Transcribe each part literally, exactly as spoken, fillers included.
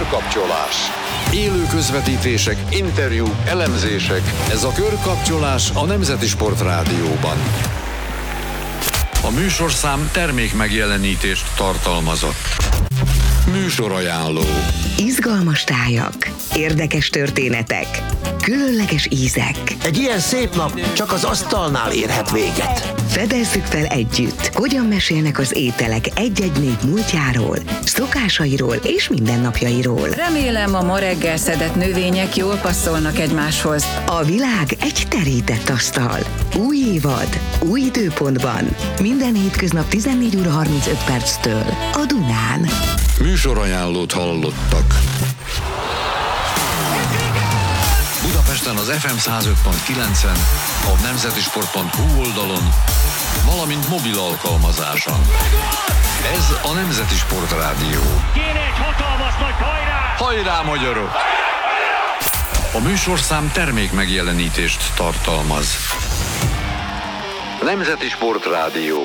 Körkapcsolás. Élő közvetítések, interjúk, elemzések. Ez a Körkapcsolás a Nemzeti Sport Rádióban. A műsorszám termék megjelenítést tartalmazott. Műsorajánló. Izgalmas tájak, érdekes történetek, különleges ízek. Egy ilyen szép nap csak az asztalnál érhet véget. Fedezzük fel együtt, hogyan mesélnek az ételek egy-egy nép múltjáról, szokásairól és mindennapjairól. Remélem, a ma reggel szedett növények jól passzolnak egymáshoz. A világ egy terített asztal. Új évad, új időpontban. Minden hétköznap tizennégy óra harmincöt perctől a Dunán. Műsorajánlót hallottak. Budapesten az ef em száz öt pont kilencen, a nemzetisport pont hu oldalon, valamint mobil alkalmazáson. Ez a Nemzeti Sport Rádió. Kéne egy hatalmas nagy hajrá! Hajrá, magyarok! A műsorszám termék megjelenítést tartalmaz. Nemzeti Sport Rádió.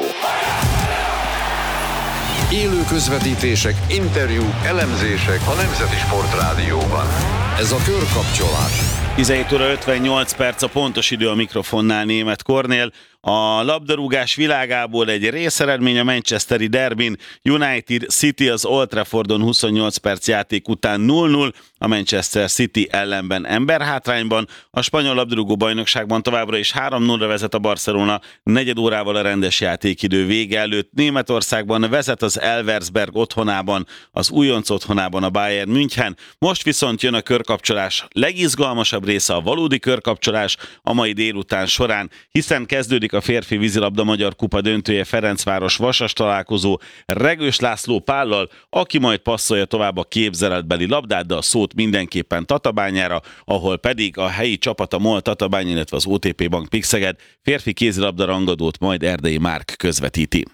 Élő közvetítések, interjúk, elemzések a Nemzeti Sport Rádióban. Ez a Körkapcsolás. tizenhét óra ötvennyolc perc a pontos idő, a mikrofonnál Németh Kornél. A labdarúgás világából egy részeredmény, a manchesteri derbin. United City az Old Traffordon huszonnyolc perc játék után nulla nulla, a Manchester City ellenben emberhátrányban. A spanyol labdarúgó bajnokságban továbbra is három nulla vezet a Barcelona negyed órával a rendes játékidő vége előtt. Németországban vezet az Elversberg otthonában, az újonc otthonában a Bayern München. Most viszont jön a körkapcsolás legizgalmasabb része, a valódi körkapcsolás a mai délután során, hiszen kezdődik a férfi vízilabda Magyar Kupa döntője, Ferencváros-Vasas találkozó Regős László Pállal, aki majd passzolja tovább a képzeletbeli labdát, de a szót mindenképpen Tatabányára, ahol pedig a helyi csapat, a MOL Tatabány, illetve az o té pé Bank Pixeged férfi kézilabda rangadót majd Erdei Márk közvetíti.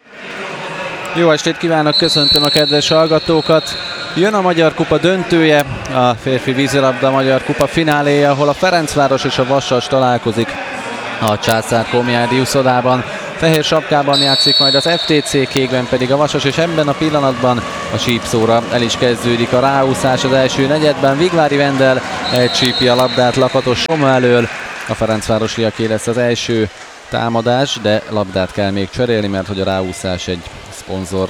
Jó estét kívánok, köszöntöm a kedves hallgatókat! Jön a Magyar Kupa döntője, a férfi vízilabda Magyar Kupa fináléja, ahol a Ferencváros és a Vasas találkozik a Császár Komjádi úszodában. Fehér sapkában játszik majd az ef té cé, kékben pedig a Vasas, és ebben a pillanatban a sípszóra el is kezdődik a ráúszás az első negyedben. Vigvári Vendel elcsípi a labdát Lakatos Soma elől, a ferencvárosiaké lesz az első támadás, de labdát kell még cserélni, mert hogy a ráúszás egy szponzor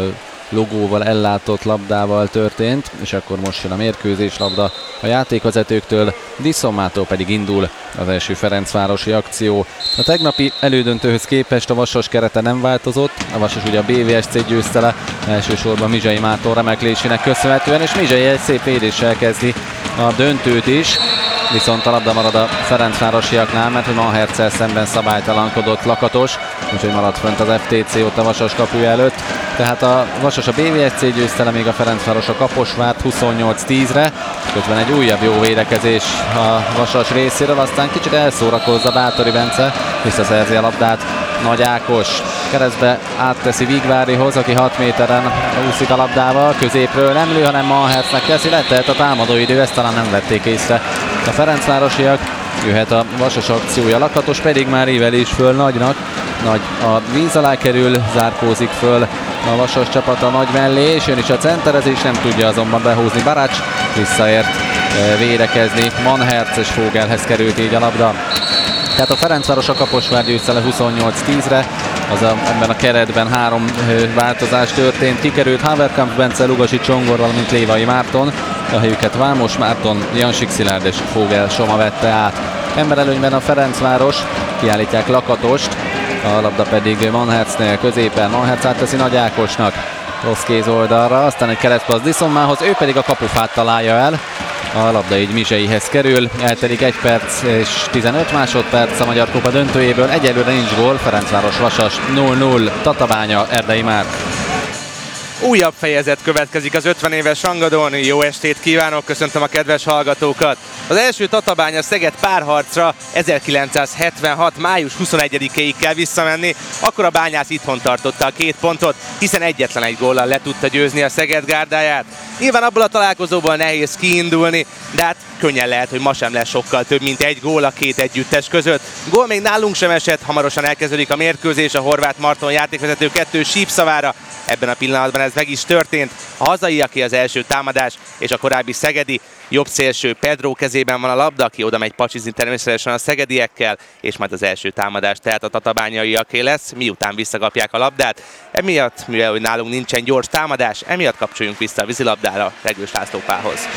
logóval ellátott labdával történt, és akkor most jön a mérkőzés, labda a játékvezetőktől, Diszomától pedig indul az első ferencvárosi akció. A tegnapi elődöntőhöz képest a Vasas kerete nem változott, a Vasas ugye a bé vé es cé győzte le, elsősorban Mizsai Márton remeklésének köszönhetően, és Mizsai egy szép védéssel kezdi a döntőt is, viszont a labda marad a ferencvárosiaknál, mert hogy Manherccel szemben szabálytalankodott Lakatos, úgyhogy maradt fönt az ef té cé ott a Vasas kapuja előtt. Tehát a Vasas a bé vé es cé győzte le, még a Ferencváros a Kaposvárt huszonnyolc tízre, közben egy újabb jó védekezés a Vasas részéről, aztán kicsit elszórakozza Bátori Bence, visszaszerzi a labdát Nagy Ákos, keresztbe átteszi Vigvárihoz, aki hat méteren úszik a labdával, középről nem lő, hanem Manhercnek teszi, letelt a támadóidő, ezt talán nem vették észre a ferencvárosiak. Jöhet a Vasas akciója, Lakatos pedig már ível is föl Nagynak, Nagy a víz alá kerül, zárkózik föl a Vasas csapata Nagy mellé, és jön is a centerezés, nem tudja azonban behúzni Barács, visszaért védekezni Manherc, és Fogelhez került így a labda. Tehát a Ferencváros a Kaposvár győzte le huszonnyolc tízre, az a, ebben a keretben három változás történt, kikerült Haverkamp, Bence, Lugasi Csongor, valamint Lévai Márton, a helyüket Vámos Márton, Jansik Szilárd és Fogel Soma vette át. Emberelőnyben a Ferencváros, kiállítják Lakatost, a labda pedig Manhercnél középen, Manherc átteszi Nagy Ákosnak, rossz kéz oldalra, aztán egy keresztpassz Diszommához, ő pedig a kapufát találja el. A labda így Mizseihez kerül, eltelik egy perc és tizenöt másodperc a Magyar Kupa döntőjéből, egyelőre nincs gól, Ferencváros Vasas nulla nulla, Tatabánya, Erdei Márk. Újabb fejezet következik az ötven éves rangadón. Jó estét kívánok, köszöntöm a kedves hallgatókat! Az első Tatabánya Szeged párharcra ezerkilencszázhetvenhat. május huszonegyedikéig kell visszamenni, akkor a Bányász itthon tartotta a két pontot, hiszen egyetlen egy góllal le tudta győzni a Szeged gárdáját. Nyilván abból a találkozóból nehéz kiindulni, de hát könnyen lehet, hogy ma sem lesz sokkal több, mint egy gól a két együttes között. Gól még nálunk sem esett, hamarosan elkezdődik a mérkőzés, a Horváth Marton játékvezető kettő sípszavára. Ebben a pillanatban ez meg is történt. A hazaiaké az első támadás, és a korábbi szegedi jobb szélső Pedro kezében van a labda, aki oda megy pacsizni természetesen a szegediekkel, és majd az első támadás tehát a tatabányaiaké lesz, miután visszakapják a labdát. Emiatt, mivel hogy nálunk nincsen gyors támadás, emiatt kapcsoljunk vissza a vízilabdára Regős László Pálhoz.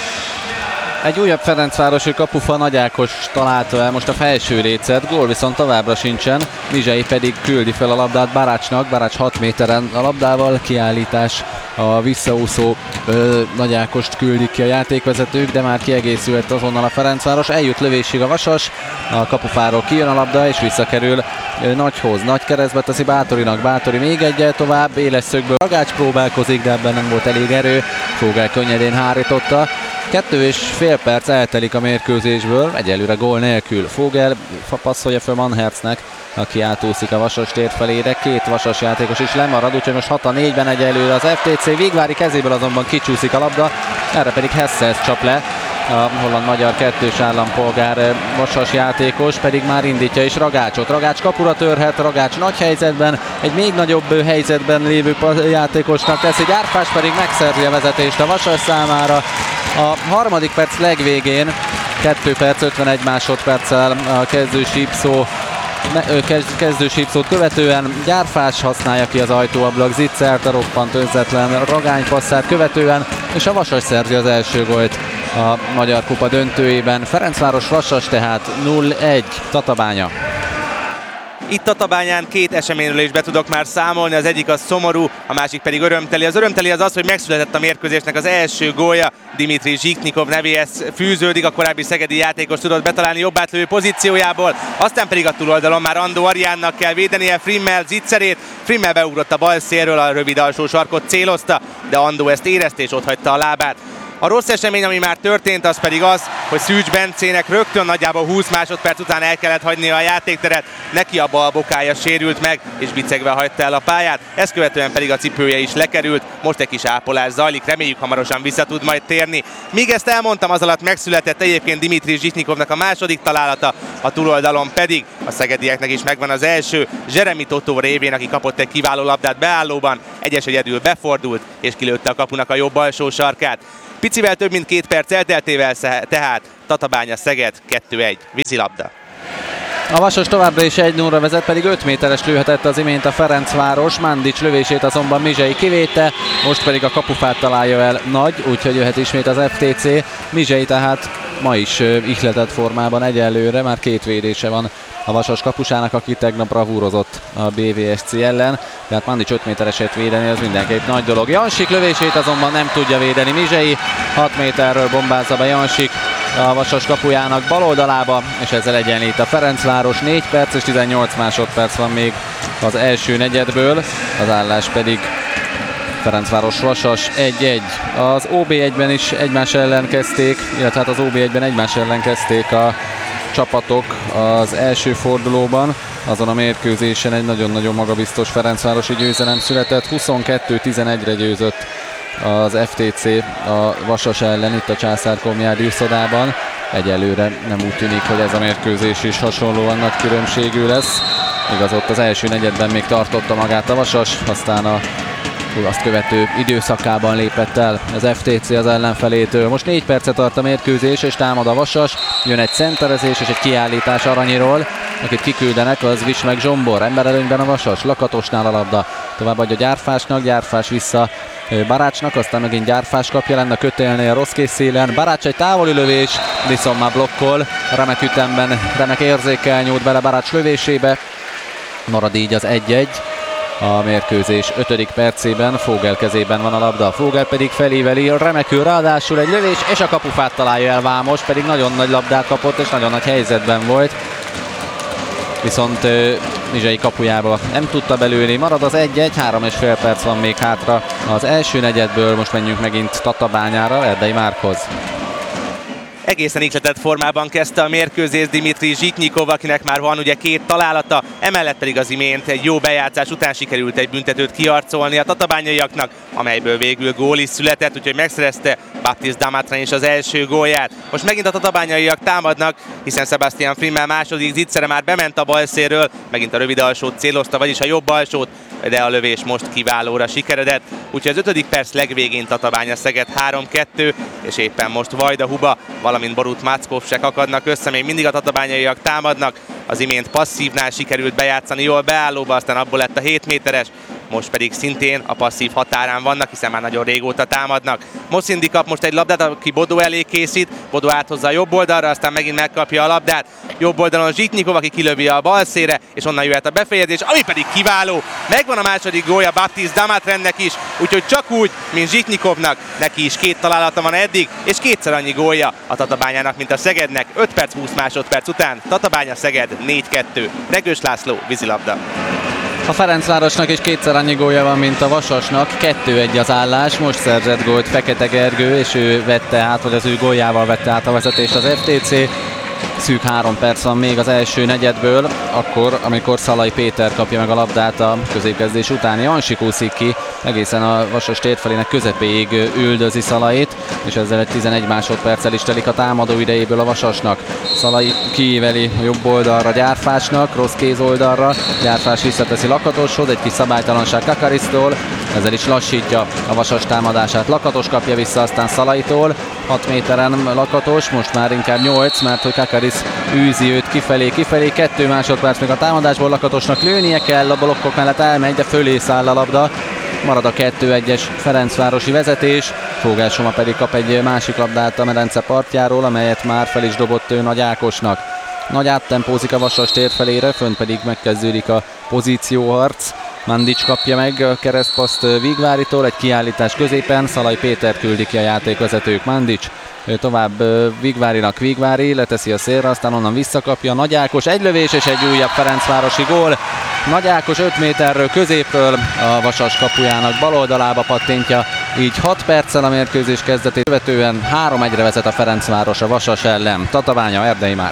Egy újabb ferencvárosi kapufa, Nagy Ákos találta el most a felső lécet, gól viszont továbbra sincsen, Mizsei pedig küldi fel a labdát Barácsnak, Barács hat méteren a labdával, kiállítás a visszaúszó ö, Nagy Ákost küldik ki a játékvezetők, de már kiegészült azonnal a Ferencváros, eljut lövésig a Vasas, a kapufáról kijön a labda és visszakerül ö, Nagyhoz, Nagy keresztbe teszi Bátorinak, Bátori még egyel tovább, éles szögből Ragács próbálkozik, de ebben nem volt elég erő, Fogel könnyedén hárította. Kettő és fél perc eltelik a mérkőzésből, egyelőre gól nélkül. Fogel passzolja fel Manhertznek, aki átúszik a Vasas tér felé, de két Vasas játékos is lemarad, úgyhogy most hat a négyben egyelőre az ef té cé. Végvári kezéből azonban kicsúszik a labda, erre pedig Hessels csap le. A holland-magyar kettős állampolgár Vasas játékos pedig már indítja is Ragácsot. Ragács kapura törhet, Ragács nagy helyzetben, egy még nagyobb helyzetben lévő játékosnak teszi, Gyárfás pedig megszerzi a vezetést a Vasas számára. A harmadik perc legvégén, kettő perc ötvenegy másodperccel a kezdősípszó kezdősípszót követően Gyárfás használja ki az ajtóablak Zitzert, a roppant önzetlen ragánypasszát követően, és a Vasas szerzi az első gólt a Magyar Kupa döntőjében. Ferencváros Vasas tehát nulla egy, Tatabánya. Itt Tatabányán két eseményről is be tudok már számolni, az egyik az szomorú, a másik pedig örömteli. Az örömteli az az, hogy megszületett a mérkőzésnek az első gólja, Dimitri Zsiknikov nevéhez fűződik, a korábbi szegedi játékos tudott betalálni jobbátlövő pozíciójából, aztán pedig a túloldalon már Andó Ariánnak kell védenie Frimmel Zitzerét, Frimmel beugrott a bal szélről, a rövid alsó sarkot célozta, de Andó ezt érezte és otthagyta a lábát. A rossz esemény, ami már történt, az pedig az, hogy Szűcs Bencének rögtön nagyjából húsz másodperc után el kellett hagynia a játékteret, neki a bal bokája sérült meg, és bicegve hagyta el a pályát, ezt követően pedig a cipője is lekerült, most egy kis ápolás zajlik, reméljük hamarosan vissza tud majd térni. Míg ezt elmondtam, az alatt megszületett egyébként Dimitri Zsitnikovnak a második találata, a túloldalon pedig a szegedieknek is megvan az első, Zseremi Totó révén, aki kapott egy kiváló labdát beállóban, egyes egyedül befordult, és kilőtte a kapunak a jobb alsó sarkát. Picivel több mint két perc elteltével tehát Tatabánya Szeged kettő egy, vízilabda. A Vasas továbbra is egy nullra vezet, pedig öt méteres lőhetett az imént a Ferencváros, Mandics lövését azonban Mizsei kivédte, most pedig a kapufát találja el Nagy, úgyhogy jöhet ismét az ef té cé. Mizsei tehát ma is ihletett formában egyelőre, már két védése van a Vasas kapusának, aki tegnap bravúrozott a bé vé es cé ellen, tehát Mandics öt métereset védeni, az mindenképp nagy dolog. Jansik lövését azonban nem tudja védeni Mizsei, hat méterről bombázza be Jansik a Vasas kapujának bal oldalába, és ezzel egyenlít a Ferencváros. Négy perc és tizennyolc másodperc van még az első negyedből, az állás pedig Ferencváros Vasas egy egy. Az o bé egyben is egymás ellen kezdték, illetve hát az o bé egyben egymás ellen kezdték a csapatok az első fordulóban. Azon a mérkőzésen egy nagyon-nagyon magabiztos ferencvárosi győzelem született, huszonkettő tizenegyre győzött az ef té cé a Vasas ellen itt a Császár-Komjádi uszodában. Egyelőre nem úgy tűnik, hogy ez a mérkőzés is hasonlóan nagy különbségű lesz. Igaz, ott az első negyedben még tartotta magát a Vasas, aztán a azt követő időszakában lépett el az ef té cé az ellenfelétől. Most négy percet tart a mérkőzés, és támad a Vasas. Jön egy centerezés és egy kiállítás Aranyiról, akit kiküldenek, az Viss meg Zsombor. Emberelőnyben a Vasas, Lakatosnál a labda. Továbbadja Gyárfásnak, Gyárfás vissza Barácsnak, aztán megint Gyárfás kapja lenne a kötélnél a rossz kész szélen. Barács egy távoli lövés, viszont már blokkol. Remek ütemben, remek érzékkel nyújt bele Barács lövésébe. Marad így az egy egy. A mérkőzés ötödik percében Fogel kezében van a labda, Fogel pedig felíveli, remekül ráadásul egy lövés, és a kapufát találja el Vámos, pedig nagyon nagy labdát kapott, és nagyon nagy helyzetben volt. Viszont Mizsei kapujába nem tudta belőni, marad az egy egy, három és fél perc van még hátra az első negyedből, most menjünk megint Tatabányára, Erdei Márkhoz. Egészen ihletett formában kezdte a mérkőzést Dimitri Zsitnikov, akinek már van ugye két találata, emellett pedig az imént egy jó bejátszás után sikerült egy büntetőt kiharcolni a tatabányaiaknak, amelyből végül gól is született, úgyhogy megszerezte Baptiste Damatran is az első gólját. Most megint a tatabányaiak támadnak, hiszen Sebastian Frimmel második Zitzere már bement a bal szélről, megint a rövid alsót célozta, vagyis a jobb alsót, de a lövés most kiválóra sikeredett. Úgyhogy az ötödik perc legvégén Tatabánya-Szeged három kettő, és éppen most Vajda Huba, valamint Borut Mackovsek akadnak össze, még mindig a tatabányaiak támadnak. Az imént passzívnál sikerült bejátszani jól beállóba, aztán abból lett a hét méteres, most pedig szintén a passzív határán vannak, hiszen már nagyon régóta támadnak. Moszindi kap most egy labdát, aki Bodó elé készít, Bodó áthozza a jobb oldalra, aztán megint megkapja a labdát. Jobb oldalon Zsitnyikov, aki kilövi a bal szélre, és onnan jöhet a befejezés, ami pedig kiváló. Megvan a második gólja Baptist Damatrennek is, úgyhogy csak úgy, mint Zsitnyikovnak, neki is két találata van eddig, és kétszer annyi gólja a Tatabányának, mint a Szegednek. öt perc húsz másodperc után Tatabánya-Szeged négy kettő. Regős László, vízilabda. A Ferencvárosnak is kétszer annyi gólja van, mint a Vasasnak, kettő egy az állás, most szerzett gólt Fekete Gergő, és ő vette át, vagy az ő góljával vette át a vezetést az ef té cé. Szűk három perc van még az első negyedből, akkor, amikor Szalai Péter kapja meg a labdát a középkezdés után. Jansik úszik ki, egészen a Vasas térfelének közepéig üldözi Szalait, és ezzel egy tizenegy másodperccel is telik a támadó idejéből a Vasasnak. Szalai kiíveli a jobb oldalra Gyárfásnak, rossz kéz oldalra, Gyárfás visszateszi Lakatoshoz, egy kis szabálytalanság Kakarisztól, ezzel is lassítja a Vasas támadását. Lakatos kapja vissza aztán Szalaitól, hat méteren Lakatos, most már inkább nyolc, mert hogy Kakarisz űzi őt kifelé, kifelé, kettő másodperc még a támadásból, Lakatosnak lőnie kell, a blokkok mellett elmegy, de fölé száll a labda. Marad a kettő egyes Ferencvárosi vezetés, Fogel Soma pedig kap egy másik labdát a medence partjáról, amelyet már fel is dobott ő Nagy Ákosnak. Nagy áttempózik a Vasas térfelére, fönt pedig megkezdődik a pozícióharc. Mandics kapja meg a keresztpaszt Vigváritól, egy kiállítás középen, Szalai Péter küldi ki a játékvezetők. Mandics tovább Vigvárinak, Vigvári leteszi a szélre, aztán onnan visszakapja Nagy Ákos, egy lövés és egy újabb Ferencvárosi gól. Nagy Ákos öt méterről középről a Vasas kapujának bal oldalába pattintja, így hat perccel a mérkőzés kezdetét követően három egyre vezet a Ferencváros a Vasas ellen. Tatabánya, Erdei Márk.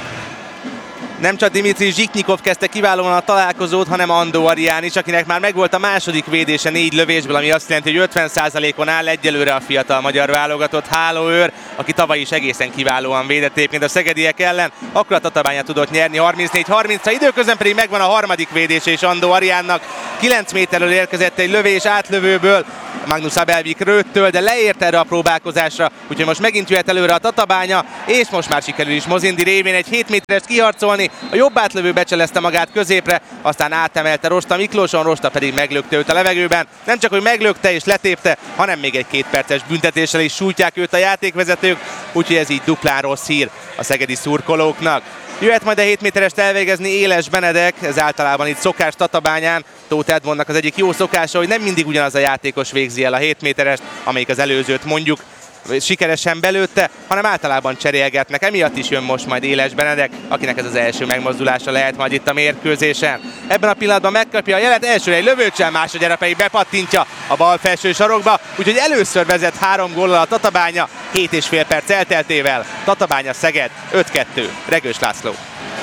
Nem csak Dimitri Zsitnyikov kezdte kiválóan a találkozót, hanem Andó Arián is, akinek már megvolt a második védése négy lövésből, ami azt jelenti, hogy ötven százalékon áll egyelőre a fiatal magyar válogatott hálóőr, aki tavaly is egészen kiválóan védett egyébként a szegediek ellen. Akkor a Tatabánya tudott nyerni harmincnégy harmincra, időközben pedig megvan a harmadik védése és Andó Ariánnak. kilenc méterről érkezett egy lövés átlövőből, Magnus Abelvik rőttől, de leért erre a próbálkozásra, úgyhogy most megint jöhet előre a Tatabánya, és most már sikerül is Mozindi révén egy hét méterest kiharcolni. A jobb átlövő becselezte magát középre, aztán átemelte Rosta Miklóson, Rosta pedig meglökte őt a levegőben. Nem csak, hogy meglökte és letépte, hanem még egy két perces büntetéssel is sújtják őt a játékvezetők, úgyhogy ez így duplán rossz hír a szegedi szurkolóknak. Jöhet majd a hét méterest elvégezni Éles Benedek, ez általában itt szokás Tatabányán. Tóth Edmondnak az egyik jó szokása, hogy nem mindig ugyanaz a játékos végzi el a hét méterest, amelyik az előzőt mondjuk sikeresen belőtte, hanem általában cserélgetnek. Emiatt is jön most majd Éles Benedek, akinek ez az első megmozdulása lehet majd itt a mérkőzésen. Ebben a pillanatban megkapja a jelet, elsőre egy lövőcsel, másodjára pedig bepattintja a bal felső sarokba, úgyhogy először vezet három góllal a Tatabánya, hét és fél perc elteltével. Tatabánya-Szeged öt kettő. Regős László.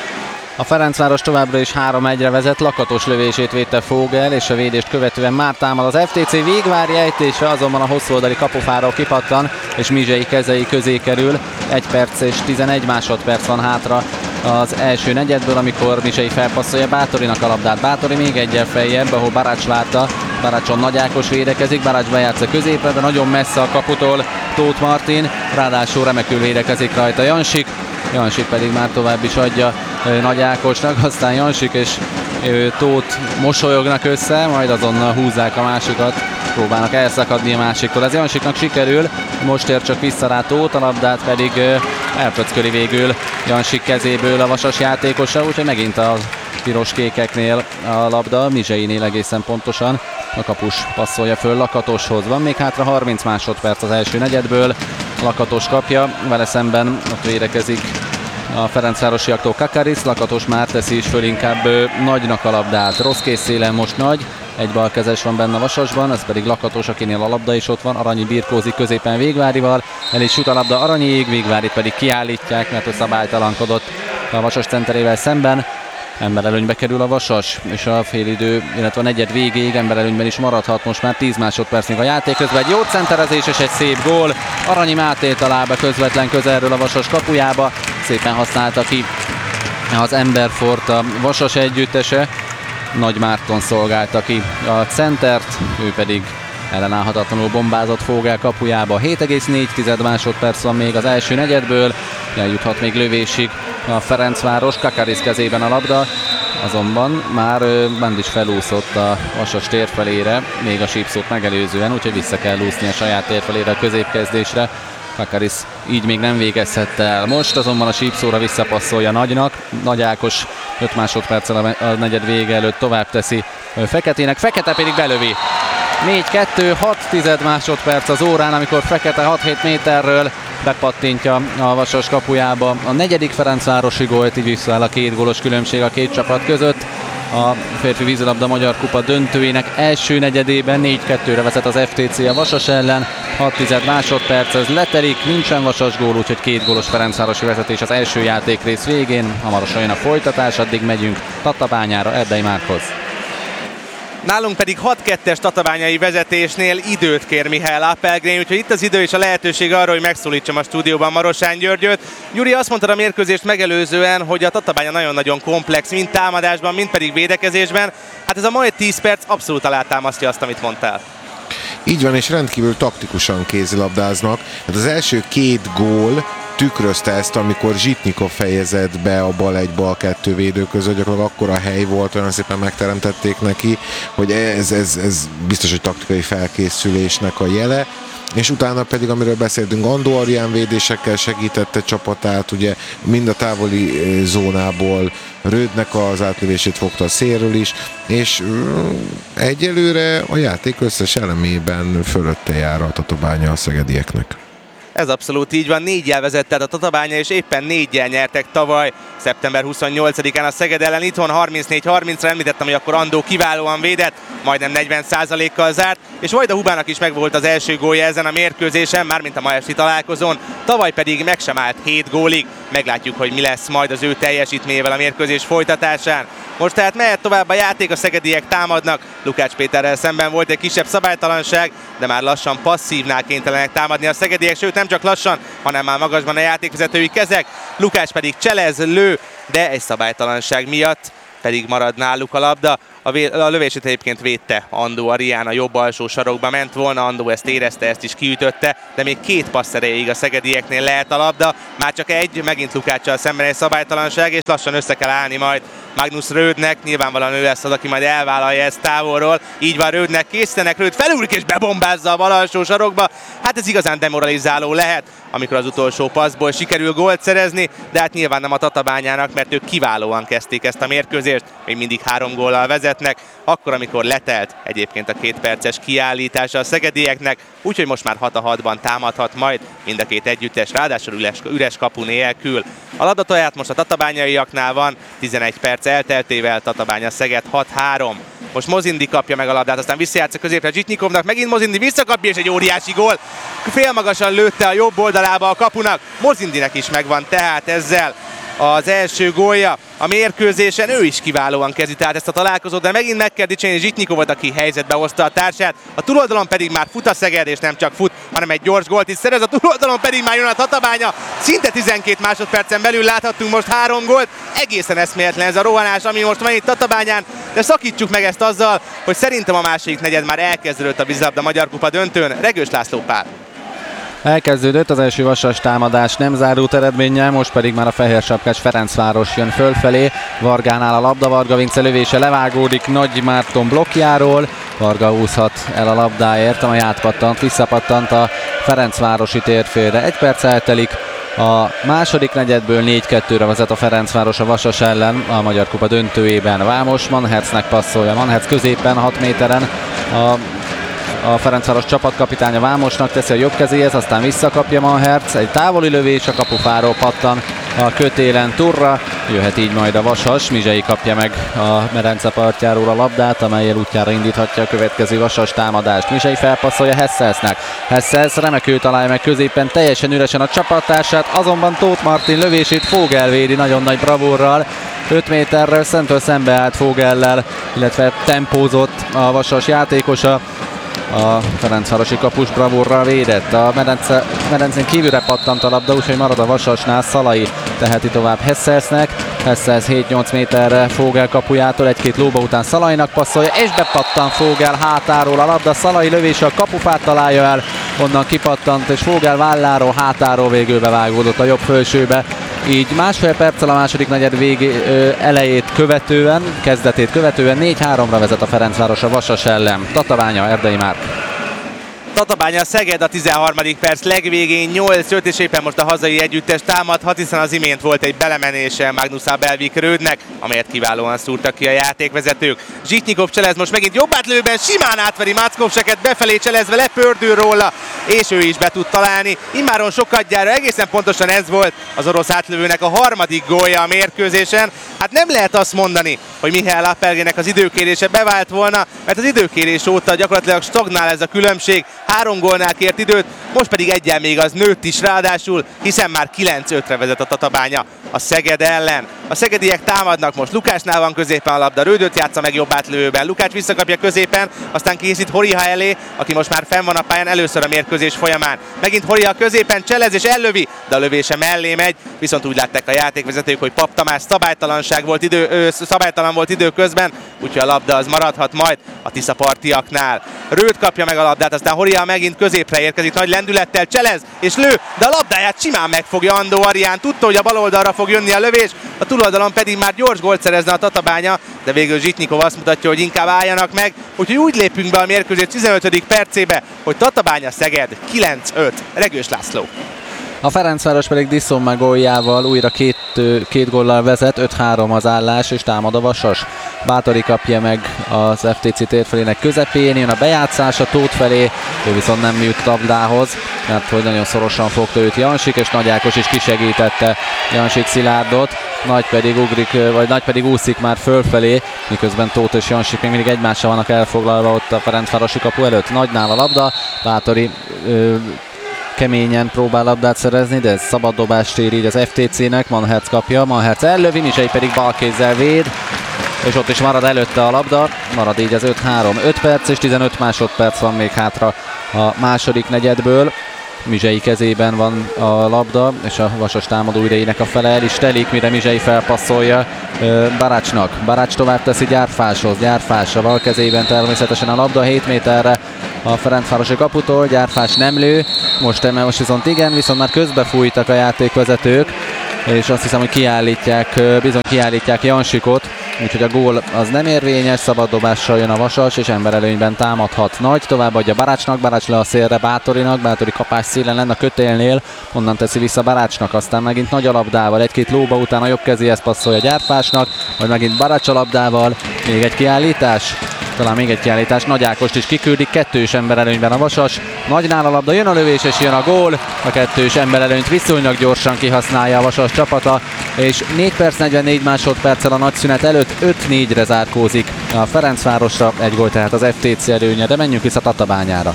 A Ferencváros továbbra is három egyre vezet, Lakatos lövését védte Fogel, és a védést követően már támad az ef té cé. Vigvári ejtése azonban a hosszú oldali kapufáról kipattan, és Mizsei kezei közé kerül. egy perc és tizenegy másodperc van hátra az első negyedből, amikor Mizsei felpasszolja Bátorinak a labdát. Bátori még egyel feljebb, ahol Barács várta. Barácson Nagy Ákos védekezik, Barács bejátsza középre, de nagyon messze a kaputól Tóth Martin, ráadásul remekül védekezik rajta Jansik. Jansik pedig már tovább is adja Nagy Ákosnak, aztán Jansik és Tóth mosolyognak össze, majd azonnal húzzák a másikat, próbálnak elszakadni a másiktól. Ez Jansiknak sikerül, most ér csak vissza rá Tóth, a labdát pedig elpöcköli végül Jansik kezéből a Vasas játékosa, úgyhogy megint a piros-kékeknél a labda, Mizseinél egészen pontosan. A kapus passzolja föl Lakatoshoz. Van még hátra harminc másodperc az első negyedből. Lakatos kapja, vele szemben ott védekezik a ferencvárosiaktól Kakarisz. Lakatos már teszi is föl inkább Nagynak a labdát. Rossz készszélen most Nagy, egy balkezes van benne a Vasasban, ez pedig Lakatos, akinél a labda is ott van. Aranyi birkózik középen Végvárival, el is jut a labda Aranyiig, Végvárit pedig kiállítják, mert ő szabálytalankodott a Vasas centerével szemben. Emberelőnybe kerül a Vasas, és a félidő, illetve a negyed végéig emberelőnyben is maradhat most már tíz másodperc még a játék közben. Egy jó centerezés és egy szép gól. Aranyi Máté talál be közvetlen közelről a Vasas kapujába. Szépen használta ki az Emberfort a Vasas együttese. Nagy Márton szolgálta ki a centert, ő pedig ellenállhatatlanul bombázott Fogel kapujába. hét egész négy másodperc van még az első negyedből, eljuthat még lövésig a Ferencváros, Kakaris kezében a labda, azonban már Bend is felúszott a Vasas térfelére, még a sípszót megelőzően, úgyhogy vissza kell úszni a saját térfelére a középkezdésre. Kakaris így még nem végezhette el. Most azonban a sípszóra visszapasszolja Nagynak. Nagy Ákos öt másodperccel a negyed vége előtt tovább teszi Feketének, Fekete pedig belövi. négy kettő hat másodperc az órán, amikor Fekete hat-hét méterről bepattintja a Vasas kapujába a negyedik ferencvárosi gólt, így visszaáll a két gólos különbség a két csapat között. A férfi vízilabda Magyar Kupa döntőjének első negyedében négy kettőre vezet az ef té cé a Vasas ellen, hat másodperc, ez letelik, nincsen Vasas gól, úgyhogy két gólos ferencvárosi vezetés az első játékrész végén. Hamarosan jön a folytatás, addig megyünk Tatabányára, Erdei Márkhoz. Nálunk pedig hat kettes tatabányai vezetésnél időt kér Mihály Appelgren, úgyhogy itt az idő és a lehetőség arra, hogy megszólítsam a stúdióban Marosán Györgyöt. Gyuri, azt mondta a mérkőzést megelőzően, hogy a Tatabánya nagyon-nagyon komplex, mind támadásban, mind pedig védekezésben. Hát ez a majd tíz perc abszolút alátámasztja azt, amit mondtál. Így van, és rendkívül taktikusan kézilabdáznak. Hát az első két gól tükrözte ezt, amikor Zsitnikov fejezett be a bal egy, bal kettő védő között, gyakorlatilag akkora hely volt, olyan szépen megteremtették neki, hogy ez, ez, ez biztos, hogy taktikai felkészülésnek a jele. És utána pedig, amiről beszéltünk, Andó Arián védésekkel segítette csapatát, ugye mind a távoli zónából Rödnek az átlövését fogta a szélről is, és egyelőre a játék összes elemében fölötte jár a Tatabánya a szegedieknek. Ez abszolút így van, négyel vezette a Tatabánya, és éppen négyel nyertek tavaly, szeptember huszonnyolcadikán a Szeged ellen itthon, harmincnégy harmincra. Említettem, hogy akkor Andó kiválóan védett, majdnem negyven százalékkal zárt, és Vajda Hubának is megvolt az első gólja ezen a mérkőzésen, mármint a ma esti találkozón, tavaly pedig meg sem állt hét gólig. Meglátjuk, hogy mi lesz majd az ő teljesítményével a mérkőzés folytatásán. Most tehát mehet tovább a játék, a szegediek támadnak, Lukács Péterrel szemben volt egy kisebb szabálytalanság, de már lassan passzívnál kénytelenek támadni a szegediek, sőt nem csak lassan, hanem már magasban a játékvezetői kezek. Lukács pedig cselez, lő, de egy szabálytalanság miatt pedig marad náluk a labda. A, vé- a lövését egyébként védte Andó Arián, a jobb alsó sarokba ment volna, Andó ezt érezte, ezt is kiütötte, de még két passz erejéig a szegedieknél lehet a labda, már csak egy, megint Lukáccsal szemben egy szabálytalanság, és lassan össze kell állni majd Magnus Rödnek, nyilvánvalóan ő lesz az, aki majd elvállalja ezt távolról, így van, Rödnek készítenek, Röd felúlik és bebombázza a bal alsó sarokba. Hát ez igazán demoralizáló lehet, amikor az utolsó passzból sikerül gólt szerezni, de hát nyilván nem a Tatabányának, mert ők kiválóan kezdték ezt a mérkőzést, még mindig három góllal vezetnek, akkor, amikor letelt egyébként a két perces kiállítása a szegedieknek, úgyhogy most már hat a hatban támadhat majd mind a két együttes, ráadásul üres, üres kapu nélkül. A labdatoját most a tatabányaiaknál van, tizenegy perc elteltével, Tatabánya Szeged hat három. Most Mozindi kapja meg a labdát, aztán visszajátszik középre Zsitnyikovnak, megint Mozindi visszakapja, és egy óriási gól. Félmagasan lőtte a jobb oldalába a kapunak, Mozindinek is megvan tehát ezzel az első gólja a mérkőzésen, ő is kiválóan kezdi tehát ezt a találkozót, de megint meg kell dicsérni Zsitnyikovot, aki helyzetbe hozta a társát. A túloldalon pedig már fut a Szeged, és nem csak fut, hanem egy gyors gólt is szerez, a túloldalon pedig már jön a Tatabánya. Szinte tizenkét másodpercen belül láthattunk most három gólt, egészen eszméletlen ez a rohanás, ami most van itt Tatabányán, de szakítsuk meg ezt azzal, hogy szerintem a második negyed már elkezdődött a vízilabda Magyar Kupa döntőn. Regős László Pál. Elkezdődött az első Vasas támadás, nem zárult eredménnyel, most pedig már a fehérsapkás Ferencváros jön fölfelé. Vargánál a labda, Varga Vince lövése levágódik Nagy Márton blokkjáról. Varga úszhat el a labdáért, amely átpattant, visszapattant a Ferencvárosi térfélre. Egy perc eltelik. A második negyedből négy kettőre vezet a Ferencváros a Vasas ellen a Magyar Kupa döntőjében. Vámos Manhercnek passzolja, Manherc középen hat méteren a A Ferencváros csapatkapitánya Vámosnak teszi a jobb kezéhez, aztán visszakapja Manherc, egy távoli lövés a kapufáról pattan a kötélen Turra, jöhet így majd a Vasas, Mizsei kapja meg a Merence partjáról a labdát, amellyel útjára indíthatja a következő Vasas támadást. Mizsei felpasszolja Hesselsnek, Hessels remekül találja meg középen teljesen üresen a csapattársát, azonban Tóth Martin lövését Fogel védi nagyon nagy bravúrral, öt méterrel szemtől szembe állt Fogellel, illetve tempózott a Vasas játékosa. A Ferencvárosi kapus bravúrral védett, a medence, medencén kívülre pattant a labda, úgyhogy marad a Vasasnál, Szalai teheti tovább Hesselsnek. Ezt hét-nyolc méterre Fogel kapujától, egy-két lóba után Szalainak passzolja, és bepattan Fogel hátáról a labda, Szalai lövése a kapufát találja el, onnan kipattant, és Fogel válláról, hátáról végül bevágódott a jobb fölsőbe. Így másfél perccel a második negyed végé, ö, elejét követően, kezdetét követően négy-háromra vezet a Ferencváros a Vasas ellen. Tatabánya, Erdei Márk. Tatabánya Szeged a tizenharmadik perc legvégén nyolc öt, és éppen most a hazai együttes támadhat, hiszen az imént volt egy belemenése Magnus Abelvik Rődnek, amelyet kiválóan szúrtak ki a játékvezetők. Zsitnyikov Cselez most megint jobb átlőben, simán átveri Mackovseket, befelé cselezve lepördül róla, és ő is be tud találni. Immáron sokadjára egészen pontosan ez volt az orosz átlövőnek a harmadik gólja a mérkőzésen. Hát nem lehet azt mondani, hogy Mihály Appelgrének az időkérése bevált volna, mert az időkérés óta gyakorlatilag stagnál ez a különbség. Három gólnál kért időt, most pedig egyen még az nőtt is ráadásul, hiszen már kilenc ötre vezet a Tatabánya a Szeged ellen. A szegediek támadnak most, Lukácsnál van középen a labda, Rődöt játsza meg jobb átlövőben, Lukács visszakapja középen, aztán készít Horiha elé, aki most már fenn van a pályán először a mérkőzés folyamán. Megint Horiha középen, cselez és ellövi, de a lövése mellé megy, viszont úgy látták a játékvezetők, hogy Pap Tamás szabálytalanság volt idő, ö, szabálytalan volt időközben, úgyhogy a labda az maradhat majd a tiszapartiaknál. Rőd kapja meg a labdát, aztán Horiha megint középre érkezik, nagy lendülettel cselez és lő, de a labdáját simán megfogja Andó Arián, tudta, hogy a bal oldalra fog jönni a lövés, a túloldalon pedig már gyors gólt szerezne a Tatabánya, de végül Zsitnyikov azt mutatja, hogy inkább álljanak meg, úgyhogy úgy lépünk be a mérkőzés tizenötödik percébe, hogy Tatabánya Szeged kilenc öt. Regős László. A Ferencváros pedig Diszomma góljával újra két, két góllal vezet, öt-három az állás, és támad a Vasas. Bátori kapja meg az ef té cé térfelének közepén, jön a bejátszás a Tóth felé, ő viszont nem jut labdához, mert hogy nagyon szorosan fogta őt Jansik, és Nagy Ákos is kisegítette Jansik Szilárdot, Nagy pedig ugrik, vagy Nagy pedig úszik már fölfelé, miközben Tóth és Jansik még mindig egymással vannak elfoglalva ott a Ferencvárosi kapu előtt. Nagynál a labda, Bátori ö, keményen próbál labdát szerezni, de ez szabad dobást ér így az ef té cének, Manherc kapja, Manherc ellövi, Misei pedig balkézzel véd, és ott is marad előtte a labda, marad így az öt-három, öt perc és tizenöt másodperc van még hátra a második negyedből. Mizsei kezében van a labda, és a Vasas támadó idejének a fele el is telik, mire Mizsei felpasszolja Barácsnak. Barács tovább teszi Gyárfáshoz, Gyárfás a bal kezében természetesen a labda hét méterre a Ferencvárosi kaputól, Gyárfás nem lő, most, most viszont igen, viszont már közbefújtak a játékvezetők, és azt hiszem, hogy kiállítják, bizony kiállítják Jansikot, úgyhogy a gól az nem érvényes, szabaddobással jön a Vasas, és emberelőnyben támadhat. Nagy továbbadja Barácsnak, Barács le a szélre Bátorinak, Bátori kapás szélen lenne a kötélnél, onnan teszi vissza Barácsnak, aztán megint Nagy a labdával, egy-két lóba után a jobb kezéhez passzolja Gyárfásnak, majd megint Barács a labdával, még egy kiállítás, talán még egy kiállítás, Nagy Ákost is kiküldik, kettős emberelőnyben a Vasas, Nagynál a labda, jön a lövés és jön a gól, a kettős emberelőnyt viszonylag gyorsan kihasználja a Vasas csapata, és négy perc negyvennégy másodperccel a nagyszünet előtt öt négyre zárkózik a Ferencvárosra, egy gól tehát az ef té cé előnye, de menjünk vissza Tatabányára.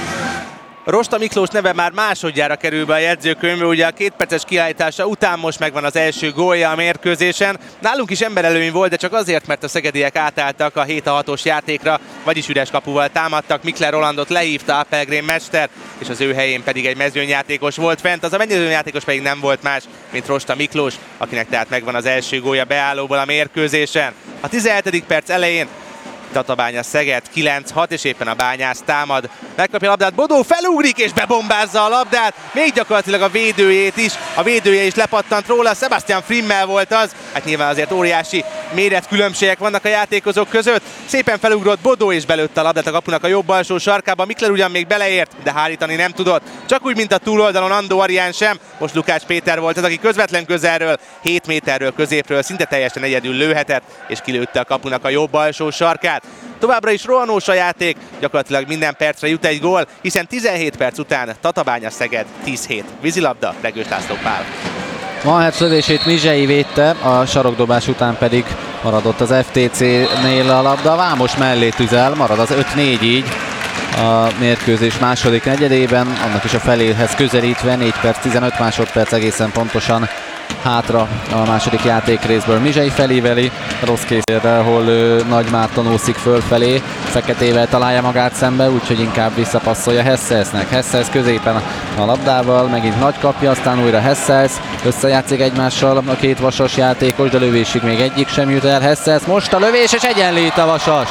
Rosta Miklós neve már másodjára kerül be a jegyzőkönyvbe, ugye a két perces kiállítása után most megvan az első gólja a mérkőzésen. Nálunk is emberelőny volt, de csak azért, mert a szegediek átálltak a hét hatos játékra, vagyis üres kapuval támadtak. Mikler Rolandot lehívta Appelgrén mester, és az ő helyén pedig egy mezőnyjátékos volt fent. Az a mezőnyjátékos pedig nem volt más, mint Rosta Miklós, akinek tehát megvan az első gólja beállóból a mérkőzésen. A tizenhetedik perc elején Tatabánya Szeged kilenc hat, és éppen a Bányász támad. Megkapja a labdát, Bodó felugrik és bebombázza a labdát, még gyakorlatilag a védőjét is, a védője is lepattant róla, Sebastian Frimmel volt az, hát nyilván azért óriási méretkülönbségek vannak a játékozók között. Szépen felugrott Bodó és belőtte a labdát a kapunak a jobb alsó sarkába, Mikler ugyan még beleért, de hárítani nem tudott. Csak úgy, mint a túloldalon Andó Arián sem, most Lukács Péter volt az, aki közvetlen közelről, hét méterről középről szinte teljesen egyedül lőhetett, és kilőtte a kapunak a jobb alsó sarkát. Továbbra is rohanós a játék, gyakorlatilag minden percre jut egy gól, hiszen tizenhét perc után Tatabánya Szeged tíz hét. Vízilabda, Regős László Pál. Manherc lövését Mizsei védte, a sarokdobás után pedig maradott az ef té cénél a labda, Vámos mellé tüzel, marad az öt négy így a mérkőzés második negyedében, annak is a feléhez közelítve, négy perc tizenöt másodperc egészen pontosan hátra a második játékrészből. Mizsei felíveli rossz készérre, ahol ö, Nagy Márton úszik fölfelé. Feketével találja magát szembe, úgyhogy inkább visszapasszolja Hesselsnek. Hessels középen a labdával, megint Nagy kapja, aztán újra Hessels. Összejátszik egymással a két Vasas játékos, de lövésig még egyik sem jut el. Hessels most a lövés, és egyenlít a Vasas.